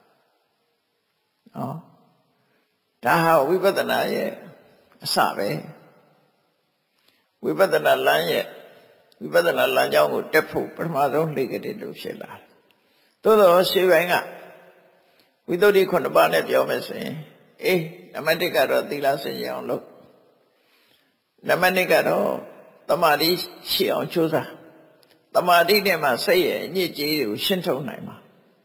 နော်ဒါဟာဝိပဿနာရဲ့အစပဲဝိပဿနာလမ်းရဲ့ဝိပဿနာလမ်းကြောင်းကိုတက်ဖို့ပထမဆုံးလှိကတိလို့ဖြစ်လာတယ်သို့တော့ရှေးပိုင်းကဝိတ္တု9ပါးနဲ့ပြောမယ်ဆိုရင်နံပါတ်1ကတော့သီလစင်ကြအောင်လုပ်နံပါတ်2ကတော့သမာဓိရှိအောင်ကြိုးစားသမာဓိနဲ့မှစိတ်ရဲ့အညစ်အကြေးတွေကိုရှင်းထုတ်နိုင်မှာ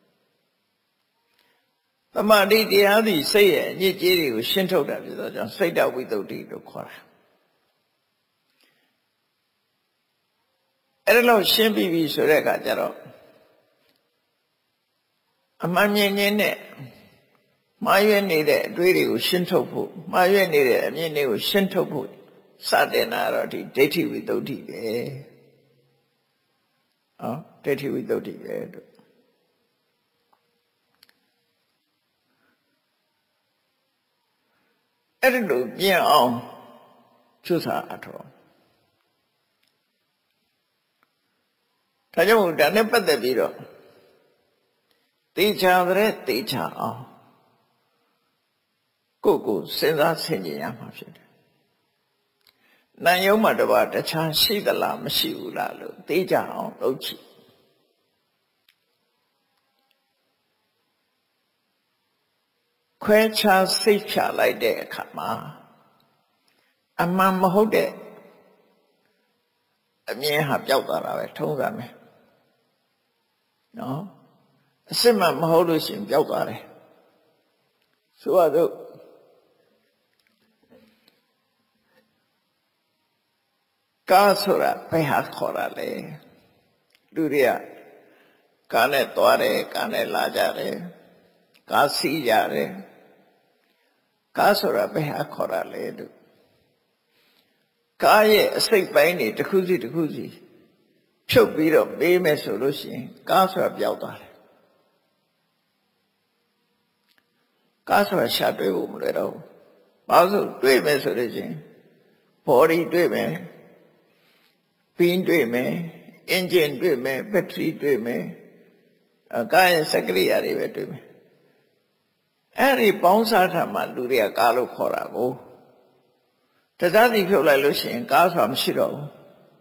သမာဓိတရားသည်စိတ်ရဲ့အညစ်အကြေးတွေကိုရှင်းထုတ်တာဖြစ်သောကြောင့်စိတ်တဝိတ္တုလို့ခေါ်တာအဲ့ဒါလို့ရှင်းပြီးပြီဆိုတဲ့အခါကျတော့အမှန်မြင်ခြင်းနဲ့မှားရွက်နေတဲ့အတွေးတွေကိုရှင်းထုတ်ဖို့မှားရွက်နေတဲ့အမြင်တွေကိုရှင်းထုတ်ဖို့စတင်တာတော့ဒီဒိဋ္ဌိဝိတ္တုပဲဒိဋ္ဌိဝိတ္တုပဲတို့အဲ့ဒီလိုပြင်းအောင်ကျူစာအထောဒါကြောင့်ဒါနဲ့ပတ်သက်ပြီးတော့တေချာတဲ့တေချာအောင်ကိုစဉ်းစားဆင်ခြင်ရမှာဖြစ်တယ်။နာယုံမှာတပါတခြားရှိသလားမရှိဘူးလားလို့တေချာအောင်လုပ်ကြည့်။ခွဲခြားစိတ်ဖြာလိုက်တဲ့အခါမှာအမှန်မဟုတ်တဲ့အမြင်ဟာပျောက်သွားတာပဲထုံးစံပဲ။နော်အစစ်မှမဟုတ်လို့ရှိရင်ပျောက်သွားတယ်ဆိုတော့ကားဆိုတာဘယ်ဟာခေါ်တာလဲလူတွေကကားနဲ့သွားတယ်ကားနဲ့လာကြတယ်ကားစီးကြတယ်ကားဆိုတာဘယ်ဟာခေါ်တာလဲလို့ကားရဲ့အစိတ်ပိုင်းတွေတစ်ခုစီတစ်ခုစီဖြုတ်ပြီးတော့ပေးမယ်ဆိုလို့ရှိရင်ကားဆိုတာပျောက်သွားတယ်ကားဆိုတာရှာတွေ့ဖို့မလွယ်တော့ဘူးဘာလို့တွေ့မယ်ဆိုလို့ရှိရင် body တွေ့မယ်ပင်းတွေ့မယ် engine တွေ့မယ် battery တွေ့မယ်ကားရဲ့စက်ကရိယာတွေပဲတွေ့မယ်အဲ့ဒီပေါင်းစားထားမှလူတွေကကားလို့ခေါ်တာကိုတစားစီဖြုတ်လိုက်လို့ရှိရင်ကားဆိုတာမရှိတော့ဘူး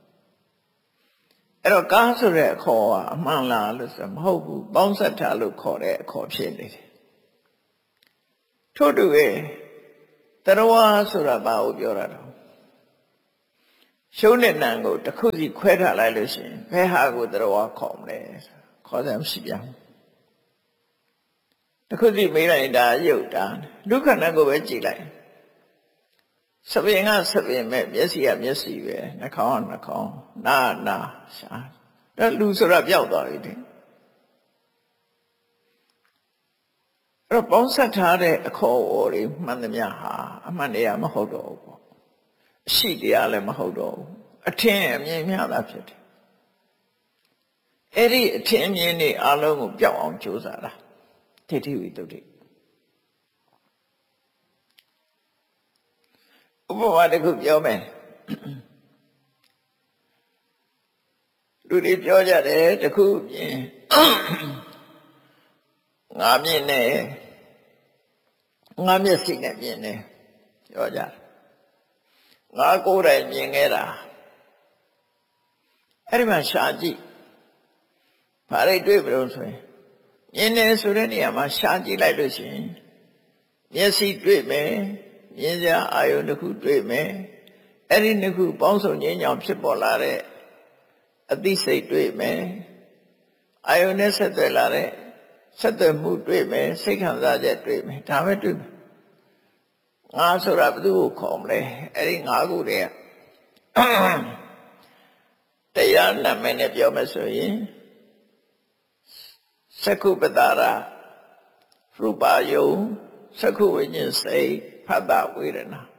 အဲ့တော့ကားဆိုတဲ့အခေါ်ကအမှန်လားလို့ဆိုမဟုတ်ဘူးပေါင်းစပ်ထားလို့ခေါ်တဲ့အခေါ်ဖြစ်နေတယ်ထို့တူရဲ့သတရားဆိုတာဘာကိုပြောတာတော့ရှုံးတဲ့နံကိုတစ်ခုစီခွဲထားလိုက်လို့ရှိရင်ဘယ်ဟာကိုတရားခေါ်မလဲခေါ်တယ်မရှိပြန်တစ်ခုစီမေးလိုက်ဒါရုပ်တာဒုက္ခနာကိုပဲကြည့်လိုက်စပင်ကစပင်မဲ့မျက်စိကမျက်စိပဲနှာခေါင်းကနှာခေါင်းနားနာရှာဒါလူဆိုတာပျောက်သွားပြီတဲ့အဲ့တော့ပေါင်းဆက်ထားတဲ့အခေါ်အဝေါ်တွေမှန်သမျှဟာအမှန်တရားမဟုတ်တော့ဘူးပေါ့အရှိတရားလည်းမဟုတ်တော့ဘူးအထင်အမြင်များတာဖြစ်တယ်အဲ့ဒီအထင်အမြင်တွေအလုံးကိုပျောက်အောင်ကြိုးစားတာဒိဋ္ဌိဝိတ္တုဥပမာတစ်ခုပြောမယ်လူတွေပြောကြတယ်တစ်ခုပြင်ငါမြင်နေငါမျက်စိနဲ့မြင်နေပြောကြငါကိုယ်တိုင်မြင်ခဲ့တာအဲ့ဒီမှာရှာကြည့်ဘာတွေတွေ့မလို့ဆိုရင်မြင်နေဆိုတဲ့နေရာမှာရှာကြည့်လိုက်လို့ရှိရင်မျက်စိတွေ့မယ်မြင်စရာအာယုန်တစ်ခုတွေ့မယ်အဲ့ဒီနှစ်ခုပေါင်းစုံခြင်းကြောင့်ဖြစ်ပေါ်လာတဲ့အသိစိတ်တွေ့မယ်အာယုန်နဲ့ဆက်သွယ်လာတဲ့ဆက်သွယ်မှုတွေ့မယ်စိတ်ခံစားချက်တွေ့မယ်ဒါပဲတွေ့မယ်ငါဆိုတာဘယ်သူကိုခေါ်မလဲအဲ့ဒီငါးခုတည်းကတရားနာမည်နဲ့ပြောမယ်ဆိုရင်သက္ခုပတ္တရာရူပယုံသက္ခုဝိညာဉ်စိတ်ဖတ်တာဝေဒနာ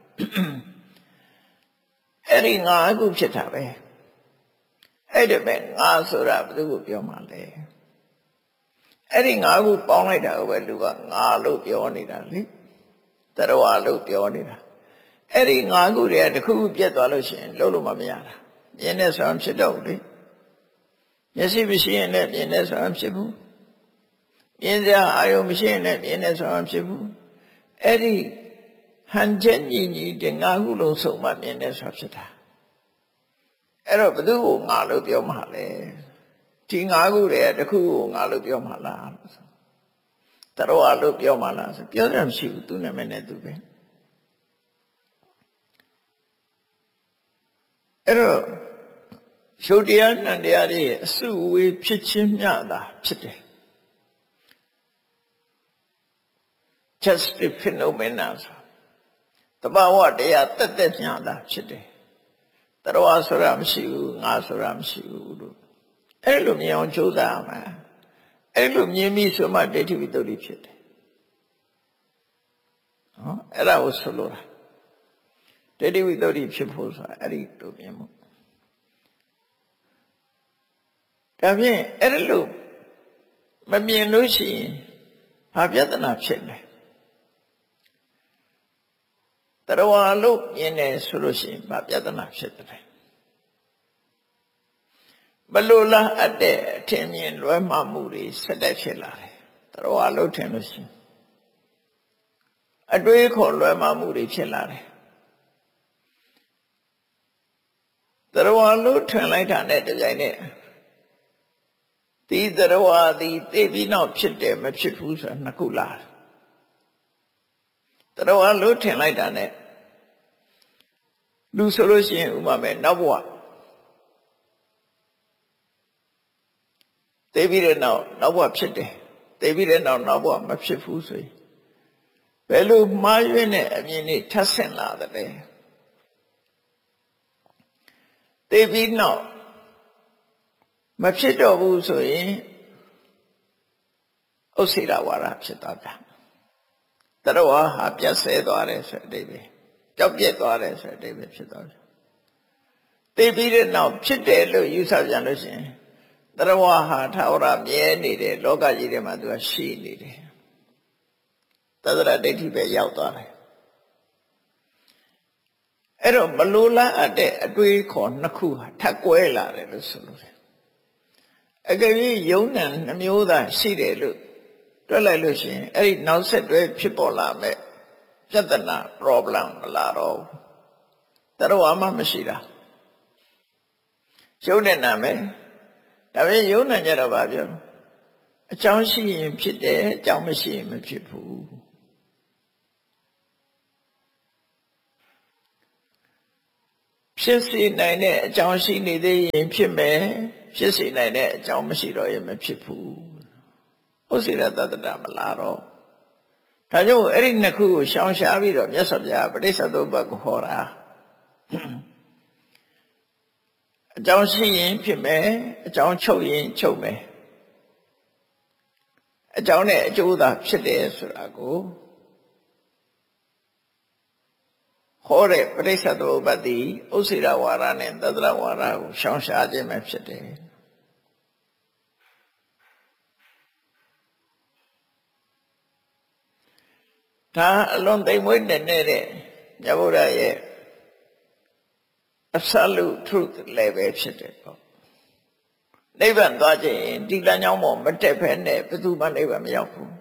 အဲ့ဒီငါးခုဖြစ်တာပဲအဲ့ဒီပဲငါဆိုတာဘယ်သူကိုပြောမှလဲအဲ့ဒီငါးခုပေါင်းလိုက်တာပဲလူကငါလို့ပြောနေတာလေတရားလို့ပြောနေတာအဲ့ဒီငါးခုတည်းကတစ်ခုခုပြတ်သွားလို့ရှိရင်လုံးလို့မရတာမြင်နေဆိုဖြစ်တော့လေမျက်စိမရှိရင်လည်းမြင်နေဆိုဖြစ်ဘူးမြင်စရာအာယုံမရှိရင်လည်းမြင်နေဆိုဖြစ်ဘူးအဲ့ဒီဟန်ချက်ညီညီတဲ့ငါးခုလုံးစုံမှမြင်နေဆိုဖြစ်တာအဲ့တော့ဘယ်သူကိုငါလို့ပြောမှလဲဒီငါးခုတည်းကတစ်ခုကိုငါလို့ပြောမှလားတရားလို့ပြောမှလားဆိုပြောရမရှိဘူးသူနာမည်နဲ့သူပဲအဲ့တော့ရှုပ်တရားနံတရားတွေအစုအဝေးဖြစ်ချင်းမျှတာဖြစ်တယ် just a phenomena တဘာဝတရားတက်တက်မျှတာဖြစ်တယ်တရားဆိုတာမရှိဘူးငါဆိုတာမရှိဘူးလို့အဲ့လိုမြင်အောင်ကြိုးစားရမှာအဲ့လိုမြင်ပြီးဆိုမှဒိဋ္ဌိဝိတ္တုဖြစ်တယ်နော်အဲ့ဒါကိုဆိုလိုတာဒိဋ္ဌိဝိတ္တုဖြစ်ဖို့ဆိုတာအဲ့ဒီလိုမြင်မှုဒါဖြင့်အဲ့လိုမမြင်လို့ရှိရင်ဘာပြဿနာဖြစ်လဲတရားလို့မြင်တယ်ဆိုလို့ရှိရင်ဘာပြဿနာဖြစ်တယ်ဘလို့လားအတဲ့အထင်မြင်လွဲမှားမှုတွေဆက်တက်ဖြစ်လာတယ်တရားလို့ထင်လို့ရှိရင်အတွေးခေါ်လွဲမှားမှုတွေဖြစ်လာတယ်တရားလို့ထင်လိုက်တာနဲ့တပြိုင်နက်ဒီတရားသည်သိပြီးနောက်ဖြစ်တယ်မဖြစ်ဘူးဆိုတာနှစ်ခုလာတရားလို့ထင်လိုက်တာနဲ့လူဆိုလို့ရှိရင်ဥပမာနောက်ဘဝသိပြီးတဲ့နောက်ဘဝဖြစ်တယ်သိပြီးတဲ့နောက်ဘဝမဖြစ်ဘူးဆိုရင်ဘယ်လိုမှားယွင်းတဲ့အမြင်တွေထပ်ဆင့်လာတယ်လဲသိပြီးနောက်မဖြစ်တော့ဘူးဆိုရင်ဥစ္စေတဝါဒဖြစ်သွားတာတရားဟာပြတ်ဆဲသွားတယ်ဆိုတဲ့အဓိပ္ပာယ်ပျောက်ပြက်သွားတယ်ဆိုတဲ့အဓိပ္ပာယ်ဖြစ်သွားတယ်သိပြီးတဲ့နောက်ဖြစ်တယ်လို့ယူဆပြန်လို့ရှိရင်တရားဟာထာဝရမြဲနေတယ်လောကကြီးထဲမှာသူကရှိနေတယ်သတ္တရဒိဋ္ဌိပဲရောက်သွားတယ်အဲ့တော့မလိုလားအပ်တဲ့အတွေးခေါ်နှစ်ခုဟာထပ်ကွဲလာတယ်လို့ဆိုလို့အကယ်၍ယုံနံနှမျိုးသားရှိတယ်လို့တွက်လိုက်လို့ရှိရင်အဲ့ဒီနောက်ဆက်တွဲဖြစ်ပေါ်လာမဲ့ပြဿနာ problem မလာတော့ဘူးတရားမှမရှိတာယုံတဲ့နာမယ်ဒါပေမဲ့ယုံနံကြတော့ဗာပြောအကြောင်းရှိရင်ဖြစ်တယ်အကြောင်းမရှိရင်မဖြစ်ဘူးဖြစ်စေနိုင်တဲ့အကြောင်းရှိနေသေးရင်ဖြစ်မယ်ဖြစ်စေနိုင်တဲ့အကြောင်းမရှိတော့ရင်မဖြစ်ဘူးဥစ္စေရတတ္တမလားတော့ဒါကြောင့်အဲ့ဒီနှစ်ခုကိုရှောင်ရှားပြီးတော့မြတ်စွာဘုရားပဋိစ္စသမုပ္ပါဒ်ကိုဟောတာအကြောင်းရှိရင်ဖြစ်မယ်အကြောင်းချုပ်ရင်ချုပ်မယ်အကြောင်းနဲ့အကျိုးသာဖြစ်တယ်ဆိုတာကိုဟောတဲ့ပဋိစ္စသမုပ္ပါဒ်ဒီဥစ္စေရဝါဒနဲ့သတ္တရဝါဒကိုရှောင်ရှားခြင်းပဲဖြစ်တယ်ဒါအလွန်သိမ်မွေ့တဲ့မြတ်ဗုဒ္ဓရဲ့ absolute truth လည်းပဲဖြစ်တယ်ပေါ့နိဗ္ဗာန်သွားခြင်းဒီလမ်းကြောင်းပေါ်မတက်ဖဲနဲ့ဘယ်သူမှနိဗ္ဗာန်မရောက်ဘူး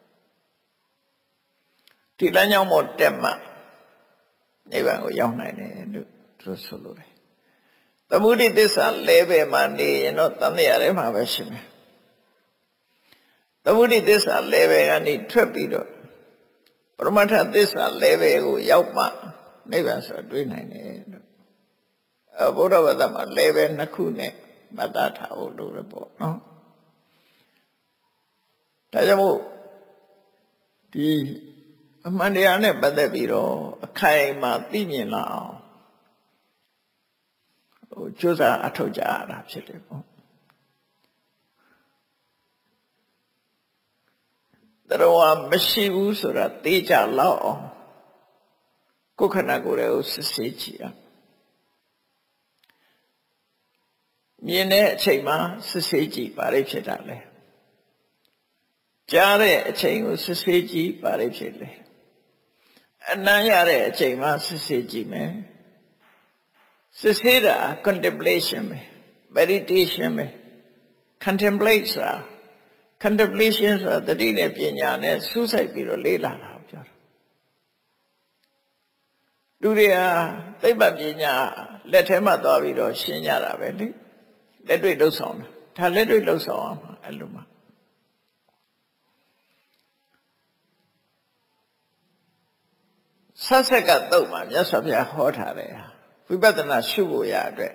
ဒီလမ်းကြောင်းပေါ်တက်မှနိဗ္ဗာန်ကိုရောက်နိုင်တယ်လို့သူဆိုလိုတယ်သမုဒိသစ္စာလဲပဲမှာနေရင်တော့တန်တရားထဲမှာပဲရှိမယ်သမုဒိသစ္စာလဲပဲကနေထွက်ပြီးတော့ပရမတ္ထသစ္စာလဲပဲကိုရောက်မှနိဗ္ဗာန်ဆိုတွေ့နိုင်တယ်လို့ဘုရားဘာသာမှာလဲပဲနှစ်ခုနဲ့မတ္တထားဖို့လိုရပေါ့နော်ဒါကြောင့်မို့ဒီအမှန်တရားနဲ့ပတ်သက်ပြီးတော့အခိုင်အမာသိမြင်လာအောင်ကြိုးစားအထောက်ကြရတာဖြစ်တယ်ပေါ့တရားမရှိဘူးဆိုတာသိကြလောက်အောင်ကိုယ်ခန္ဓာကိုယ်ကိုစစ်ဆေးကြည့်အောင်မြင်တဲ့အချိန်မှာစစ်ဆေးကြည့်ပါလိမ့်ဖြစ်တာလဲကြားတဲ့အချိန်ကိုစစ်ဆေးကြည့်ပါလိမ့်ဖြစ်လဲအနံ့ရတဲ့အချိန်မှာစစ်ဆေးကြည့်မယ်စစ်ဆေးတာ contemplation ပဲ meditation ပဲ contemplate ဆိုတာ contemplation ဆိုတာတတိနဲ့ပညာနဲ့စူးစိုက်ပြီးတော့လေ့လာတာပြောတာလူတွေဟာသိပ္ပံပညာလက်ထဲမှာသွားပြီးတော့ရှင်းကြတာပဲလေလက်တွေ့လှုပ်ဆောင်တာဒါလက်တွေ့လှုပ်ဆောင်အောင်အဲ့လိုမှဆက်ဆက်ကတုတ်မှာမြတ်စွာဘုရားဟောထားတယ်ဝိပဿနာရှုဖို့ရအတွက်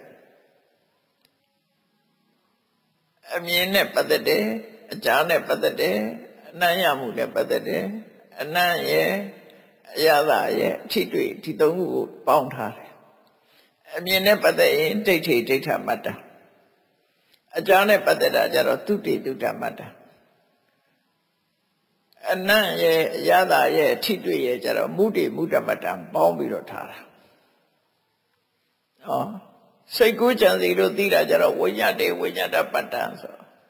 အမြင်နဲ့ပတ်သက်တယ်အကြားနဲ့ပတ်သက်တယ်အနံ့ရမှုနဲ့ပတ်သက်တယ်အနံ့ရဲ့အရသာရဲ့အထိတွေ့ဒီသုံးခုကိုပေါင်းထားတယ်အမြင်နဲ့ပတ်သက်ရင်ဒိဋ္ဌိဒိဋ္ဌမတ္တအကြားနဲ့ပတ်သက်တာကြတော့သုတိသုတ္တမတ္တအနံ့ရဲ့အရသာရဲ့အထိတွေ့ရဲ့ကြတော့မုဒိမုဒ္ဒမတ္တပေါင်းပြီးတော့ထားတာဟောစိတ်ကူးကြံစီလို့သိတာကြတော့ဝိညာတေဝိညာတပတ္တဆို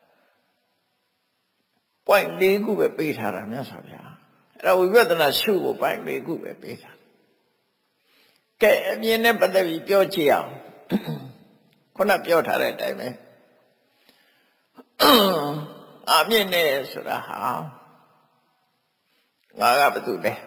point ၄ခုပဲပေးထားတာမြတ်စွာဘုရားအဲ့ဒါဝိပဿနာရှုဖို့ point ၄ခုပဲပေးထားကဲအမြင်နဲ့ပတ်သက်ပြီးပြောကြည့်အောင်ခုနပြောထားတဲ့အတိုင်းပဲအမြင်နဲ့ဆိုတာဟာငါကဘာတူလဲ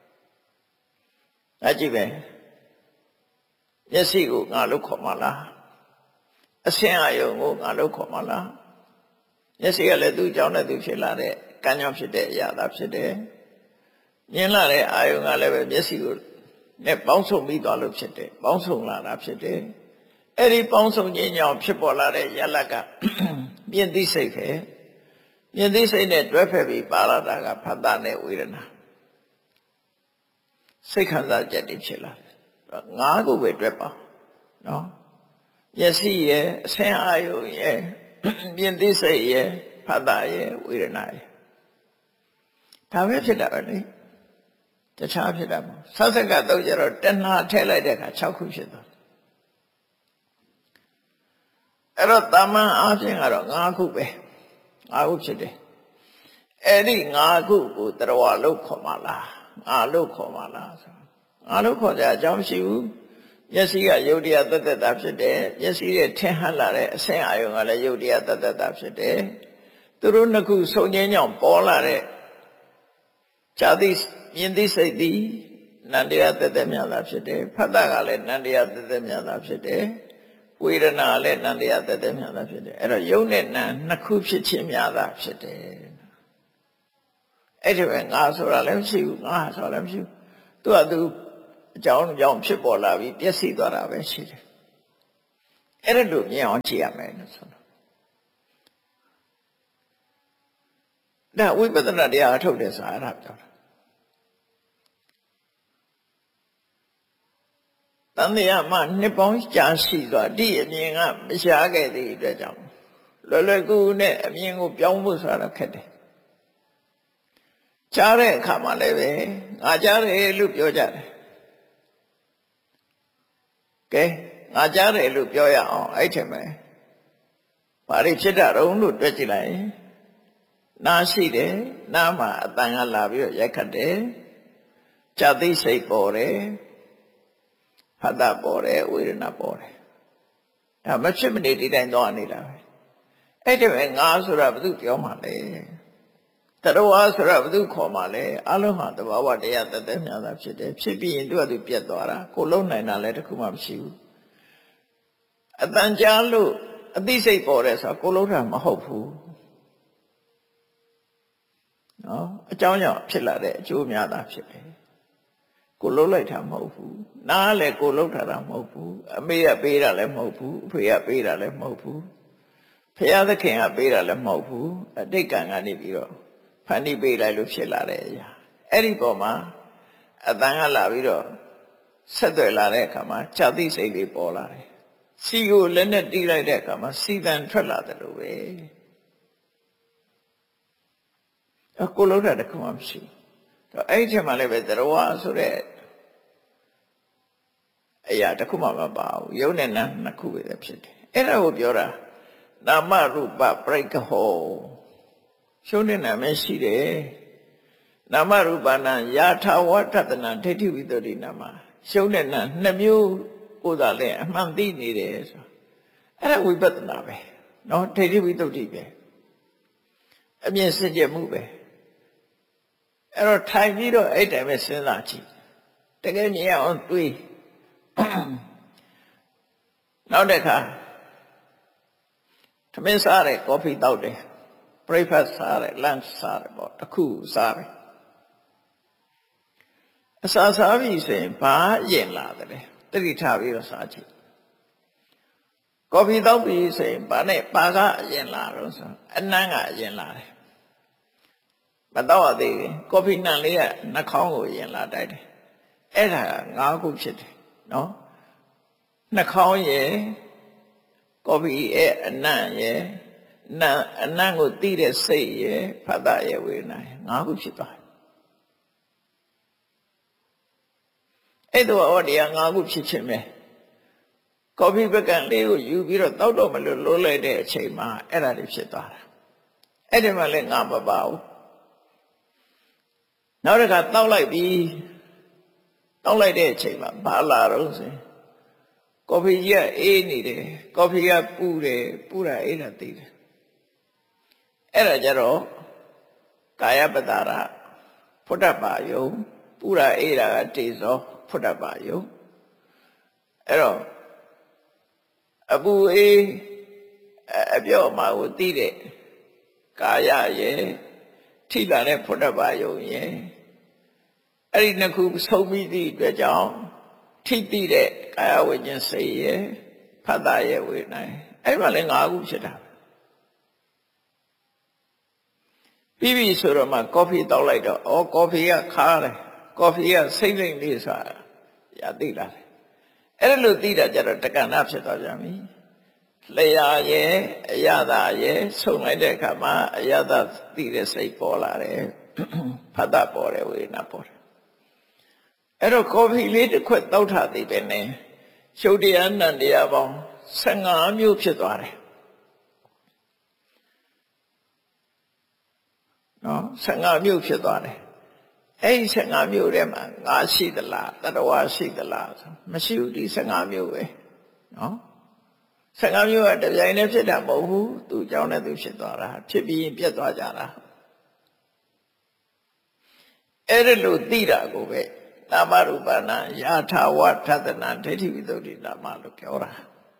အကြည့်ပဲမျက်စိကိုငါလို့ခေါ်မှာလားအဆင်းအယုံကိုငါလို့ခေါ်မှာလားမျက်စိကလည်းသူ့ကြောင့်နဲ့သူဖြစ်လာတဲ့ကံကြောင့်ဖြစ်တဲ့အရာသာဖြစ်တယ်မြင်လာတဲ့အာယုံကလည်းပဲမျက်စိကိုနဲ့ပေါင်းစုံပြီးသွားလို့ဖြစ်တယ်ပေါင်းစုံလာတာဖြစ်တယ်အဲ့ဒီပေါင်းစုံခြင်းကြောင့်ဖြစ်ပေါ်လာတဲ့ယလကမြင်သိစိတ်ပဲမြင်သိစိတ်နဲ့တွဲဖက်ပြီးပါလာတာကဖတ်တာနဲ့ဝေဒနာစိတ်ခံစားချက်တွေဖြစ်လာတယ်ငါးခုပဲတွဲပါနော်မျက်စိရဲ့အဆင်းအာယုံရဲ့မြင်သိစိတ်ရဲ့ဖတ်တာရဲ့ဝေဒနာရဲ့ဒါပဲဖြစ်တာပဲလေတခြားဖြစ်တာမဟုတ်ဆက်ဆက်ကတော့ကျတော့တဏှာထည့်လိုက်တဲ့အခါ6ခုဖြစ်သွားအဲ့တော့တာမန်အားဖြင့်ကတော့5ခုပဲ5ခုဖြစ်တယ်အဲ့ဒီ5ခုကိုတရားလို့ခေါ်မှာလားငါလို့ခေါ်မှာလားဆိုငါလို့ခေါ်ကြအကြောင်းမရှိဘူးမျက်စိကယုတ်တရားတသက်တာဖြစ်တယ်မျက်စိရဲ့ထင်ဟပ်လာတဲ့အဆင်းအာယုံကလည်းယုတ်တရားတသက်တာဖြစ်တယ်သူတို့နှစ်ခုဆုံခြင်းကြောင့်ပေါ်လာတဲ့ဇာတိမြင်သိစိတ်သည်နန္တရားတသက်များသာဖြစ်တယ်ဖတ်တာကလည်းနန္တရားတသက်များသာဖြစ်တယ်ဝေဒနာလည်းနန္တရားတသက်များသာဖြစ်တယ်အဲ့တော့ယုတ်နဲ့နာနှစ်ခုဖြစ်ခြင်းများသာဖြစ်တယ်အဲ့ဒီပဲငါဆိုတာလည်းမရှိဘူးငါဆိုတာလည်းမရှိဘူးသူကသူအကြောင်းကြောင့်ဖြစ်ပေါ်လာပြီးပျက်စီးသွားတာပဲရှိတယ်အဲ့ဒါလိုမြင်အောင်ကြည့်ရမယ်လို့ဆိုတော့ဒါဝိပဿနာတရားအထုတ်တယ်ဆိုတာအဲ့ဒါပြောတာတန်တရားမှနှစ်ပေါင်းကြာရှိသွားဒီအမြင်ကမရှားခဲ့သည့်အတွက်ကြောင့်လွယ်လွယ်ကူကူနဲ့အမြင်ကိုပြောင်းဖို့ဆိုတာခက်တယ်ကြားတဲ့အခါမှာလည်းပဲငါကြားတယ်လို့ပြောကြတယ်ကဲငါကြားတယ်လို့ပြောရအောင်အဲ့ထက်မယ်ဘာတွေဖြစ်တာတုံးလို့တွေ့ကြည့်လိုက်နားရှိတယ်နားမှာအတန်ကလာပြီးတော့ရိုက်ခတ်တယ်ဇာတိစိတ်ပေါ်တယ်ဖတ်တာပေါ်တယ်ဝေဒနာပေါ်တယ်ဒါမဖြစ်မနေဒီတိုင်းသွားနေတာပဲအဲ့ဒီမဲ့ငါဆိုတာဘယ်သူပြောမှလဲတရဝါဆိုတာဘယ်သူခေါ်မှလဲအလုံးဟာတဘာဝတရားတသက်များတာဖြစ်တယ်ဖြစ်ပြီးရင်သူကသူပြတ်သွားတာကိုလုံးနိုင်တာလည်းတခုမှမရှိဘူးအတန်ကြားလို့အသိစိတ်ပေါ်တယ်ဆိုတာကိုလုံးတာမဟုတ်ဘူးနော်အကြောင်းကြောင့်ဖြစ်လာတဲ့အကျိုးများတာဖြစ်တယ်ကိုလုံးလိုက်တာမဟုတ်ဘူးနားလည်းကိုလုံးထားတာမဟုတ်ဘူးအမေကပေးတာလည်းမဟုတ်ဘူးအဖေကပေးတာလည်းမဟုတ်ဘူးဖရာသခင်ကပေးတာလည်းမဟုတ်ဘူးအတိတ်ကံကနေပြီးတော့ဖန်တီးပေးလိုက်လို့ဖြစ်လာတဲ့အရာအဲ့ဒီပေါ်မှာအတန်ကလာပြီးတော့ဆက်သွယ်လာတဲ့အခါမှာဇာတိစိတ်တွေပေါ်လာတယ်စီကိုလက်နဲ့တီးလိုက်တဲ့အခါမှာစီတန်ထွက်လာတယ်လို့ပဲကိုလုံးတာတခုမှမရှိတော့အဲ့ဒီထဲမှာလည်းပဲသရဝဆိုတဲ့အရာတခုမှမပါဘူးယုံနဲ့နာနှစ်ခုပဲဖြစ်တယ်အဲ့ဒါကိုပြောတာနာမရူပပရိက္ခဟောရှုံးတဲ့နာမရှိတယ်နာမရူပနာယာထာဝတ္တနာဒိဋ္ဌိဝိတ္တိနာမရှုံးတဲ့နာနှစ်မျိုးကိုသာလဲအမှန်သိနေတယ်ဆိုအဲ့ဒါဝိပဿနာပဲနော်ဒိဋ္ဌိဝိတ္တိပဲအမြင်စင်ကြယ်မှုပဲအဲ့တော့ထိုင်ပြီးတော့အဲ့တိုင်ပဲစဉ်းစားကြည့်တကယ်မြင်အောင်တွေးနောက်တစ်ခါသမင်းစားတယ်ကော်ဖီတောက်တယ် breakfast စားတယ် lunch စားတယ်ပေါ့တစ်ခုစားတယ်အစာစားပြီဆိုရင်ဘာရင်လာတယ်တတိထားပြီးတော့စားကြည့်ကော်ဖီတောက်ပြီဆိုရင်ဘာနဲ့ပါကအရင်လာတော့ဆိုအနမ်းကအရင်လာတယ်မတော့ရသေးဘူးကော်ဖီနံလေးကနှာခေါင်းကိုရင်လာတိုက်တယ်အဲ့ဒါ၅ခုဖြစ်တယ်နော်နှာခေါင်းရယ်ကော်ဖီရဲ့အနံ့ရယ်အနံ့ကိုတီးတဲ့စိတ်ရယ်ဖတ်တာရယ်ဝေဒနာရယ်၅ခုဖြစ်သွားတယ်အဲ့တော့ဟောတရား၅ခုဖြစ်ခြင်းပဲကော်ဖီပကံလေးကိုယူပြီးတော့တောက်တော့မလို့လိုးလိုက်တဲ့အချိန်မှာအဲ့ဒါတွေဖြစ်သွားတာအဲ့ဒီမှာလည်းငါမပါဘူးနောက်တစ်ခါတောက်လိုက်ပြီးတောက်လိုက်တဲ့အချိန်မှာဘာလာတော့ဆိုရင်ကော်ဖီကြီးကအေးနေတယ်ကော်ဖီကပူတယ်ပူတာအေးတာသိတယ်အဲ့ဒါကြတော့ကာယပတ္တာရဖုဒ္ဓဘာယုံပူတာအေးတာကတေဇောဖုဒ္ဓဘာယုံအဲ့တော့အပူအေးအပြော့မှာကိုသိတဲ့ကာယရဲ့ထိလာတဲ့ဖုဒ္ဓဘာယုံရဲ့အဲ့ဒီနှစ်ခုဆုံးပြီးသည့်အတွက်ကြောင့်ထိတိတဲ့ကာယဝိညာဉ်စိတ်ရဲ့ဖတ်တာရဲ့ဝေဒနာအဲ့မှာလည်း၅ခုဖြစ်တာပြီးပြီဆိုတော့မှကော်ဖီတောက်လိုက်တော့ဩကော်ဖီကခါတယ်ကော်ဖီကစိတ်လိမ့်လေးဆိုတာရသိလာတယ်အဲ့ဒါလို့သိတာကြတော့တက္ကနာဖြစ်သွားပြန်ပြီလျာရဲ့အယတာရဲ့ဆုံလိုက်တဲ့အခါမှာအယတာသိတဲ့စိတ်ပေါ်လာတယ်ဖတ်တာပေါ်တယ်ဝေဒနာပေါ်တယ်အဲ့တော့ကော်ဖီလေးတစ်ခွက်တောက်ထားသေးပဲနဲ့ရှုပ်တရားနံတရားပေါင်း15မျိုးဖြစ်သွားတယ်နော်15မျိုးဖြစ်သွားတယ်အဲ့ဒီ15မျိုးထဲမှာငါရှိသလားတတဝါရှိသလားမရှိဘူးဒီ15မျိုးပဲနော်15မျိုးကတပြိုင်တည်းဖြစ်တာမဟုတ်ဘူးသူအကြောင်းနဲ့သူဖြစ်သွားတာဖြစ်ပြီးရင်ပြတ်သွားကြတာအဲ့ဒါလို့သိတာကိုပဲနာမရူပနာယာထာဝထသနာဒိဋ္ဌိဝိတ္တိနာမလို့ပြောတာ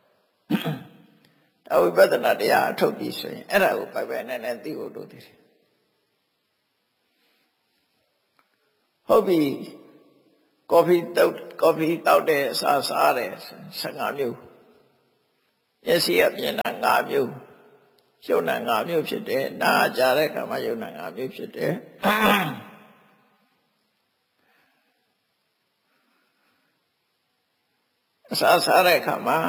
ဒါဝိပဿနာတရားအထုတ်ပြီးဆိုရင်အဲ့ဒါကိုပိုင်ပိုင်နဲ့နဲ့သိဖို့လိုသေးတယ်ဟုတ်ပြီကော်ဖီတောက်တယ်စားတယ်15မျိုးမျက်စိကမြင်တာ5မျိုးရုပ်နာ5မျိုးဖြစ်တယ်နားကြားတဲ့အခါမှာရုပ်နာ5မျိုးဖြစ်တယ်အစားတဲ့အခါမှာ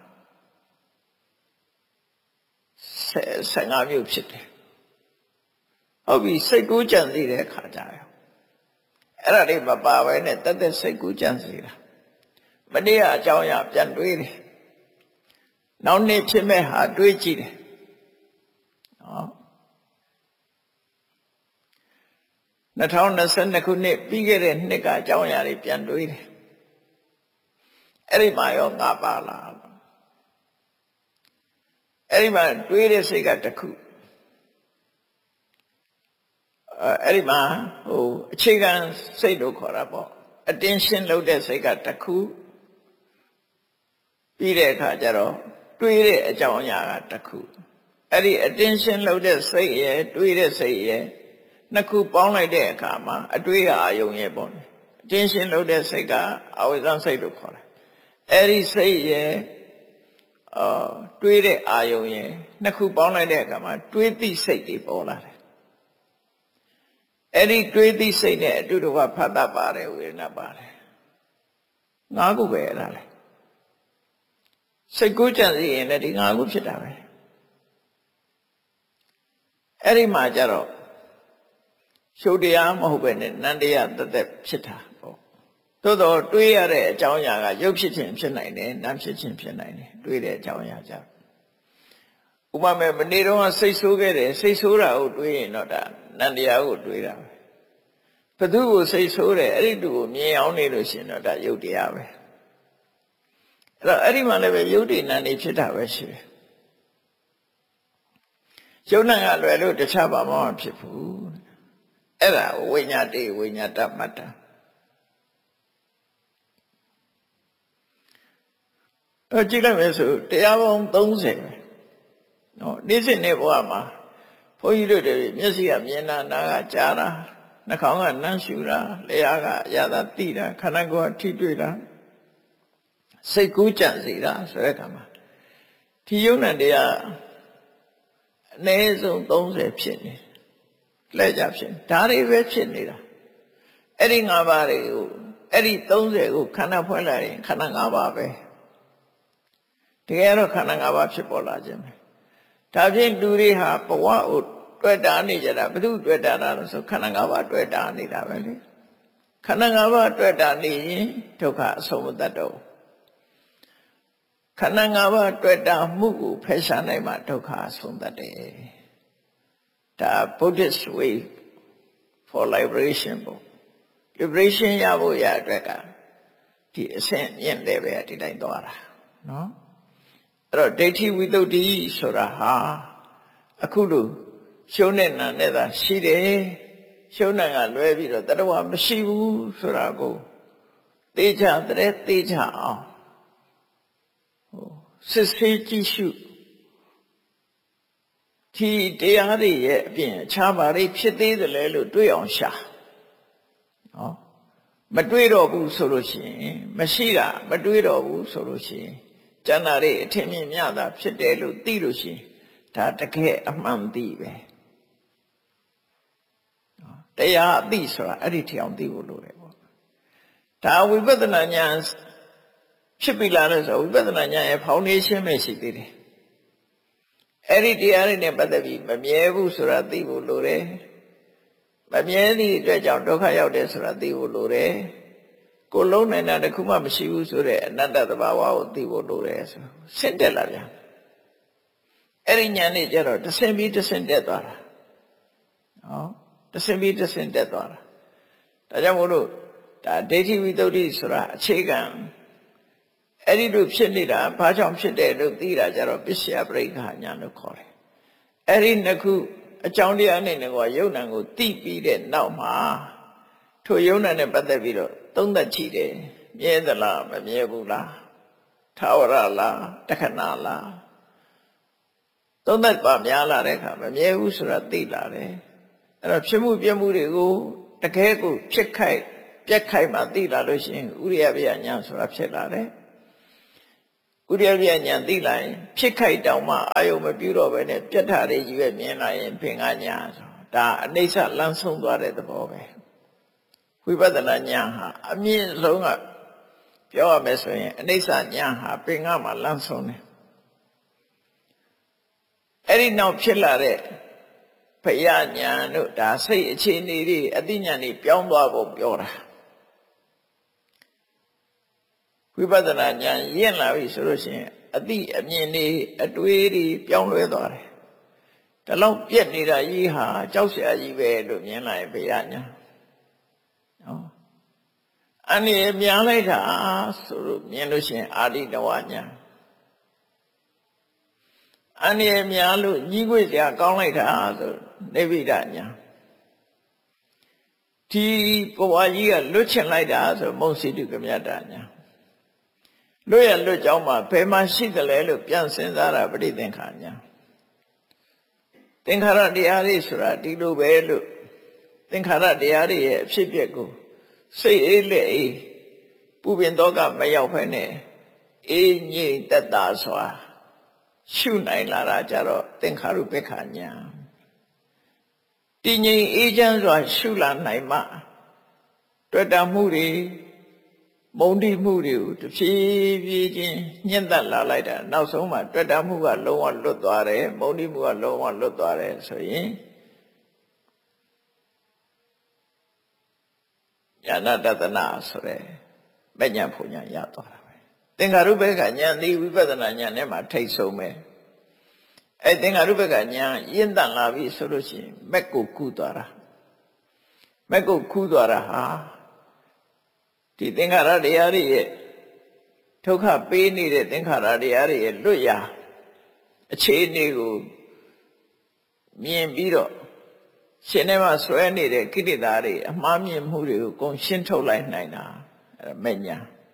15မျိုးဖြစ်တယ်ဟုတ်ပြီစိတ်ကူးကြံစည်တဲ့အခါကျရောအဲ့ဒါတွေမပါဘဲနဲ့တက်စိတ်ကူးကြံစည်တာမနေ့ကအကြောင်းအရာပြန်တွေးတယ်နောက်နေ့ဖြစ်မဲ့ဟာတွေးကြည့်တယ်နော်2022ခုနှစ်ပြီးခဲ့တဲ့နှစ်ကအကြောင်းအရာတွေပြန်တွေးတယ်အဲ့ဒီမှာရောငါပါလားအဲ့ဒီမှာတွေးတဲ့စိတ်ကတစ်ခုအဲ့ဒီမှာအခြေခံစိတ်လို့ခေါ်တာပေါ့ attention လုပ်တဲ့စိတ်ကတစ်ခုပြီးတဲ့အခါကျတော့တွေးတဲ့အကြောင်းအရာကတစ်ခုအဲ့ဒီ attention လုပ်တဲ့စိတ်ရဲ့တွေးတဲ့စိတ်ရဲ့နှစ်ခုပေါင်းလိုက်တဲ့အခါမှာအတွေးအာယုံရဲ့ပေါ့ attention လုပ်တဲ့စိတ်ကအဝိဇ္ဇစိတ်လို့ခေါ်တယ်အဲ့ဒီစိတ်ရဲ့တွေးတဲ့အာယုံရဲ့နှစ်ခုပေါင်းလိုက်တဲ့အခါမှာတွေးသိစိတ်တွေပေါ်လာတယ်အဲ့ဒီတွေးသိစိတ်နဲ့အတူတူကဖတ်တတ်ပါတယ်ဝေဒနာပါတယ်5ခုပဲအဲ့ဒါလေစိတ်ကူးကြံစည်ရင်လည်းဒီ5ခုဖြစ်တာပဲအဲ့ဒီမှာကျတော့ရှုပ်တရားမဟုတ်ပဲနဲ့နန္တရားသက်ဖြစ်တာပေါ့သို့တော့တွေးရတဲ့အကြောင်းအရာကရုပ်ဖြစ်ခြင်းဖြစ်နိုင်တယ်နာမ်ဖြစ်ခြင်းဖြစ်နိုင်တယ်တွေးတဲ့အကြောင်းအရာကြောင့်ဥပမာမနေ့တော့စိတ်ဆိုးခဲ့တယ်စိတ်ဆိုးတာကိုတွေးရင်တော့ဒါနန္တရားကိုတွေးတာပဲဘသူကိုစိတ်ဆိုးတယ်အဲ့ဒီတူကိုမြင်အောင်နေလို့ရှိရင်တော့ဒါရုပ်တရားပဲအဲ့တော့အဲ့ဒီမှာလည်းပဲရုပ်တည်နာနေဖြစ်တာပဲရှိတယ်ရုပ်နာကလွယ်လို့တခြားဘာမှမဖြစ်ဘူးအဲ့ဒါဝိညာတိဝိညာတမတ္တကြည့်လိုက်မယ်ဆိုတရားပေါင်း30ပဲနော်နေ့စဉ်နေ့ဘဝမှာဘုန်းကြီးတို့တွေမျက်စိကမြင်တာနားကကြားတာနှာခေါင်းကနမ်းရှူတာလျှာကအရာသာသိတာခန္ဓာကိုယ်ကထိတွေ့တာစိတ်ကူးကြံစည်တာဆိုတဲ့အခါမှာဒီယုံနဲ့တရားအနည်းဆုံး30ဖြစ်နေလက်ကြဖြစ်ဒါတွေပဲဖြစ်နေတာအဲ့ဒီ5ပါးတွေကိုအဲ့ဒီ30ကိုခန္ဓာဖွဲ့လိုက်ရင်ခန္ဓာ5ပါးပဲတကယ်တော့ခန္ဓာ5ပါးဖြစ်ပေါ်လာခြင်းပဲဒါဖြင့်လူတွေဟာဘဝကိုတွေ့တာနေကြတာဘယ်သူတွေ့တာလဲဆိုခန္ဓာ5ပါးတွေ့တာနေတာပဲလေခန္ဓာ5ပါးတွေ့တာနေရင်ဒုက္ခအဆုံးမတတ်တော့ခန္ဓာ5ပါးတွေ့တာမှုကိုဖယ်ရှားနိုင်မှဒုက္ခအဆုံးတတ်တယ်ဒါ Buddhist way for liberation ပေါ့ liberation ရဖို့ရအတွက်ကဒီအဆင့်မြင့်တယ်ပဲဒီတိုင်းသွားတာနော်အဲ့တော့ဒိဋ္ဌိဝိတ္တုဒ္ဓိဆိုတာဟာအခုလိုရှုံးတဲ့နာနဲ့သာရှိတယ်ရှုံးနာကလွဲပြီးတော့တတဝမရှိဘူးဆိုတာကိုသိချတဲ့သိချအောင်စစ်ဆေးကြည့်ရှုဒီတရားတွေရဲ့အပြင်အခြားဘာတွေဖြစ်သေးတယ်လဲလို့တွေးအောင်ရှာနော်မတွေးတော့ဘူးဆိုလို့ရှိရင်မရှိတာမတွေးတော့ဘူးဆိုလို့ရှိရင်ကျန်တာတွေအထင်မြင်မြတာဖြစ်တယ်လို့သိလို့ရှိရင်ဒါတကယ်အမှန်သိပဲတရားအသိဆိုတာအဲ့ဒီထအောင်သိဖို့လိုတယ်ပေါ့ဒါဝိပဿနာဉာဏ်ဖြစ်ပြီလားလို့ဆိုဝိပဿနာဉာဏ်ရဲ့ foundation ပဲရှိသေးတယ်အဲ့ဒီတရားတွေနဲ့ပတ်သက်ပြီးမမြဲဘူးဆိုတာသိဖို့လိုတယ်မမြဲသည့်အတွက်ကြောင့်ဒုက္ခရောက်တယ်ဆိုတာသိဖို့လိုတယ်ကိုယ်လုံးနိုင်တာတခုမှမရှိဘူးဆိုတဲ့အနတ္တသဘာဝကိုသိဖို့လိုတယ်ဆိုဆင့်တက်လာပြန်အဲ့ဒီဉာဏ်နဲ့ကျတော့တဆင့်ပြီးတဆင့်တက်သွားတာနော်တဆင့်ပြီးတဆင့်တက်သွားတာဒါကြောင့်မို့လို့ဒါဒိဋ္ဌိဝိတ္တုဆိုတာအခြေခံအဲ့ဒီလိုဖြစ်နေတာဘာကြောင့်ဖြစ်တယ်လို့သိတာကြတော့ပစ္စယပရိက္ခဉာဏ်လို့ခေါ်တယ်အဲ့ဒီနှစ်ခုအကြောင်းတရားနဲ့ကယုံနာကိုသိပြီးတဲ့နောက်မှာထိုယုံနာနဲ့ပတ်သက်ပြီးတော့သုံးသပ်ကြည့်တယ်မြဲသလားမမြဲဘူးလားထာဝရလားတခဏလားသုံးသပ်ပါများလာတဲ့အခါမမြဲဘူးဆိုတာသိလာတယ်အဲ့တော့ဖြစ်မှုပြမှုတွေကိုတကယ်ကိုဖြစ်ခိုက်ပြက်ခိုက်မှသိလာလို့ရှိရင်ဥရိယပြညာဆိုတာဖြစ်လာတယ်ဥရိယပြညာသိလာရင်ဖြစ်ခိုက်တောင်မှအာယုံမပြုတော့ဘဲနဲ့ပြက်ထာတွေကြီးပဲမြင်လာရင်ပင်ကညာဆိုဒါအနိစ္စလမ်းဆုံးသွားတဲ့သဘောပဲဝိပဿနာညာဟာအမြင့်ဆုံးကပြောရမယ်ဆိုရင်အနိစ္စညာဟာပင်ကမှာလမ်းဆုံးတယ်အဲ့ဒီနောက်ဖြစ်လာတဲ့ဘယညာတို့ဒါစိတ်အခြေအနေတွေအသိဉာဏ်တွေပြောင်းသွားဖို့ပြောတာဝိပဿနာဉာဏ်ရင့်လာပြီဆိုလို့ရှိရင်အသိအမြင်တွေအတွေးတွေပြောင်းလဲသွားတယ်ဒါလောက်ပြက်နေတာကြီးဟာကြောက်စရာကြီးပဲလို့မြင်လာရင်ဘယညာနော်အနေများလိုက်တာဆိုလို့မြင်လို့ရှိရင်အာရိတဝညာအနေများလို့ညီးခွေစရာကောင်းလိုက်တာဆိုနိဗ္ဗိဒညာဒီဘဝကြီးကလွတ်ချင်လိုက်တာဆိုမုံစီတုကမြတ်တာညာလွတ်ရလွတ်ကြောင်းမှာဘယ်မှာရှိသလဲလို့ပြန်စဉ်းစားတာပဋိသင်္ခါညာသင်္ခါရတရားတွေဆိုတာဒီလိုပဲလို့သင်္ခါရတရားတွေရဲ့အဖြစ်အပျက်ကိုစိတ်အေးလက်အေးပူပင်တော့ကမရောက်ဖ ೇನೆ အေးငြိမ်သက်သာစွာရှုနိုင်လာတာကြတော့သင်္ခါရုပ္ပခာညာတည်ငြိမ်အေးချမ်းစွာရှုလာနိုင်မှတွေ့တာမှုတွေမုန်းတိမှုတွေကိုတဖြည်းဖြည်းချင်းညှင့်သက်လာလိုက်တာနောက်ဆုံးမှတွေ့တာမှုကလုံးဝလွတ်သွားတယ်မုန်းတိမှုကလုံးဝလွတ်သွားတယ်ဆိုရင်ညာနာတတနာဆိုတဲ့မဉ္ဇဉ်ဖုန်ညာရသွားတာပဲသင်္ခါရုပ္ပခာညာဒီဝိပဿနာညာနဲ့မှထိတ်ဆုံးပဲအဲသင်္ခါရုပ္ပခာညာရင့်တန်လာပြီဆိုလို့ရှိရင်မက်ကိုကူးသွားတာမက်ကိုကူးသွားတာဟာဒီသင်္ခါရတရားတွေရဲ့ဒုက္ခပေးနေတဲ့သင်္ခါရတရားတွေရဲ့လွတ်ရာအခြေအနေကိုမြင်ပြီးတော့ရှင်ထဲမှာဆွဲနေတဲ့ကိလေသာတွေအမှားမြင်မှုတွေကိုကုန်ရှင်းထုတ်လိုက်နိုင်တာအဲမဉ္ဇ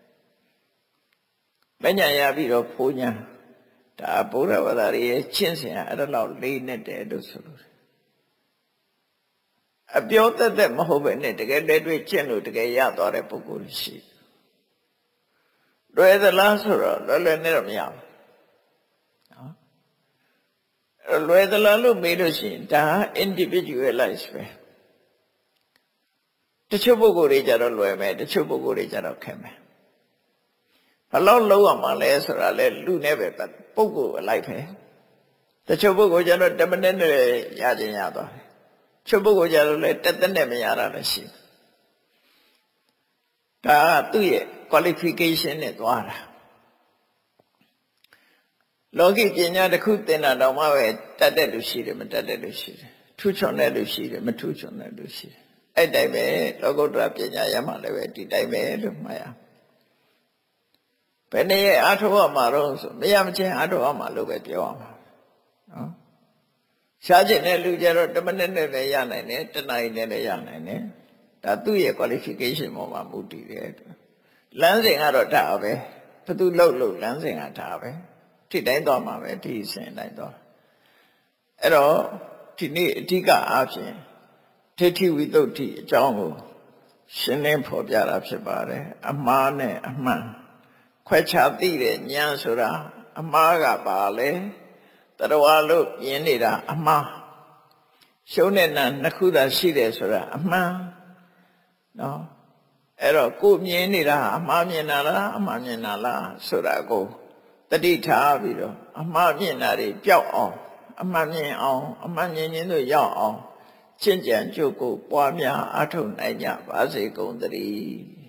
ဉ်ရပြီးတော့ဖိုးညာဒါဗုဒ္ဓဘာသာရဲ့ကျင့်စဉ်အဲ့ဒါလောက်လေးနဲ့တယ်လို့ဆိုလို့အပြောသက်သက်မဟုတ်ပဲနဲ့တကယ်လက်တွေ့ကျင့်လို့တကယ်ရသွားတဲ့ပုဂ္ဂိုလ်ရှိလွယ်သလားဆိုတော့လွယ်နဲ့တော့မရဘူးနော်လွယ်သလားလို့မေးလို့ရှိရင်ဒါ individualize ပဲတချို့ပုဂ္ဂိုလ်တွေကြတော့လွယ်မယ်တချို့ပုဂ္ဂိုလ်တွေကြတော့ခက်မယ်ဘယ်လောက်လုံးရမှာလဲဆိုတာလဲလူနဲ့ပဲပုဂ္ဂိုလ်အလိုက်ပဲတချို့ပုဂ္ဂိုလ်ကြတော့10မိနစ်နဲ့ရခြင်းရသွားတယ်ချုပ်ပုဂ္ဂိုလ်ကြတော့လဲတက်တက်နဲ့မရတာလည်းရှိဒါကသူ့ရဲ့ qualification နဲ့သွားတာလောကီပညာတစ်ခုသင်တာတော့မှပဲတတ်တဲ့လူရှိတယ်မတတ်တဲ့လူရှိတယ်ထူးချွန်တဲ့လူရှိတယ်မထူးချွန်တဲ့လူရှိတယ်အဲ့တိုင်းပဲလောကုတ္တရာပညာရမှလည်းပဲဒီတိုင်းပဲလို့မှတ်ရဘယ်နည်းအားထုတ်ရမှာတော့ဆိုမရမချင်းအားထုတ်ရမှာလို့ပဲပြောရမှာနော်ရှားကျင်တဲ့လူကြတော့10မိနစ်နဲ့လည်းရနိုင်တယ်1နာရီနဲ့လည်းရနိုင်တယ်ဒါသူ့ရဲ့ qualification ပေါ်မှာမူတည်တယ်လမ်းစဉ်ကတော့ဒါပဲဘသူလှုပ်လမ်းစဉ်ကဒါပဲထိတိုင်းသွားမှာပဲဒီစဉ်တိုင်းသွားအဲ့တော့ဒီနေ့အဓိကအားဖြင့်ဒိဋ္ဌိဝိသုဒ္ဓိအကြောင်းကိုရှင်းလင်းဖော်ပြတာဖြစ်ပါတယ်အမှားနဲ့အမှန်ခွဲခြားသိတဲ့ဉာဏ်ဆိုတာအမှားကပါလေတရဝါလို့မြင်နေတာအမှားရှုံးတဲ့နာနှစ်ခုသာရှိတယ်ဆိုတာအမှန်နော်အဲ့တော့ကိုမြင်နေတာအမှားမြင်တာလားအမှားမြင်တာလားဆိုတာကိုတတိထားပြီးတော့အမှားမြင်တာတွေပျောက်အောင်အမှန်မြင်အောင်အမှန်မြင်ခြင်းတို့ရောက်အောင်ကျင့်ကြံကြိုးကိုပွားများအားထုတ်နိုင်ကြပါစေကုန်သတည်း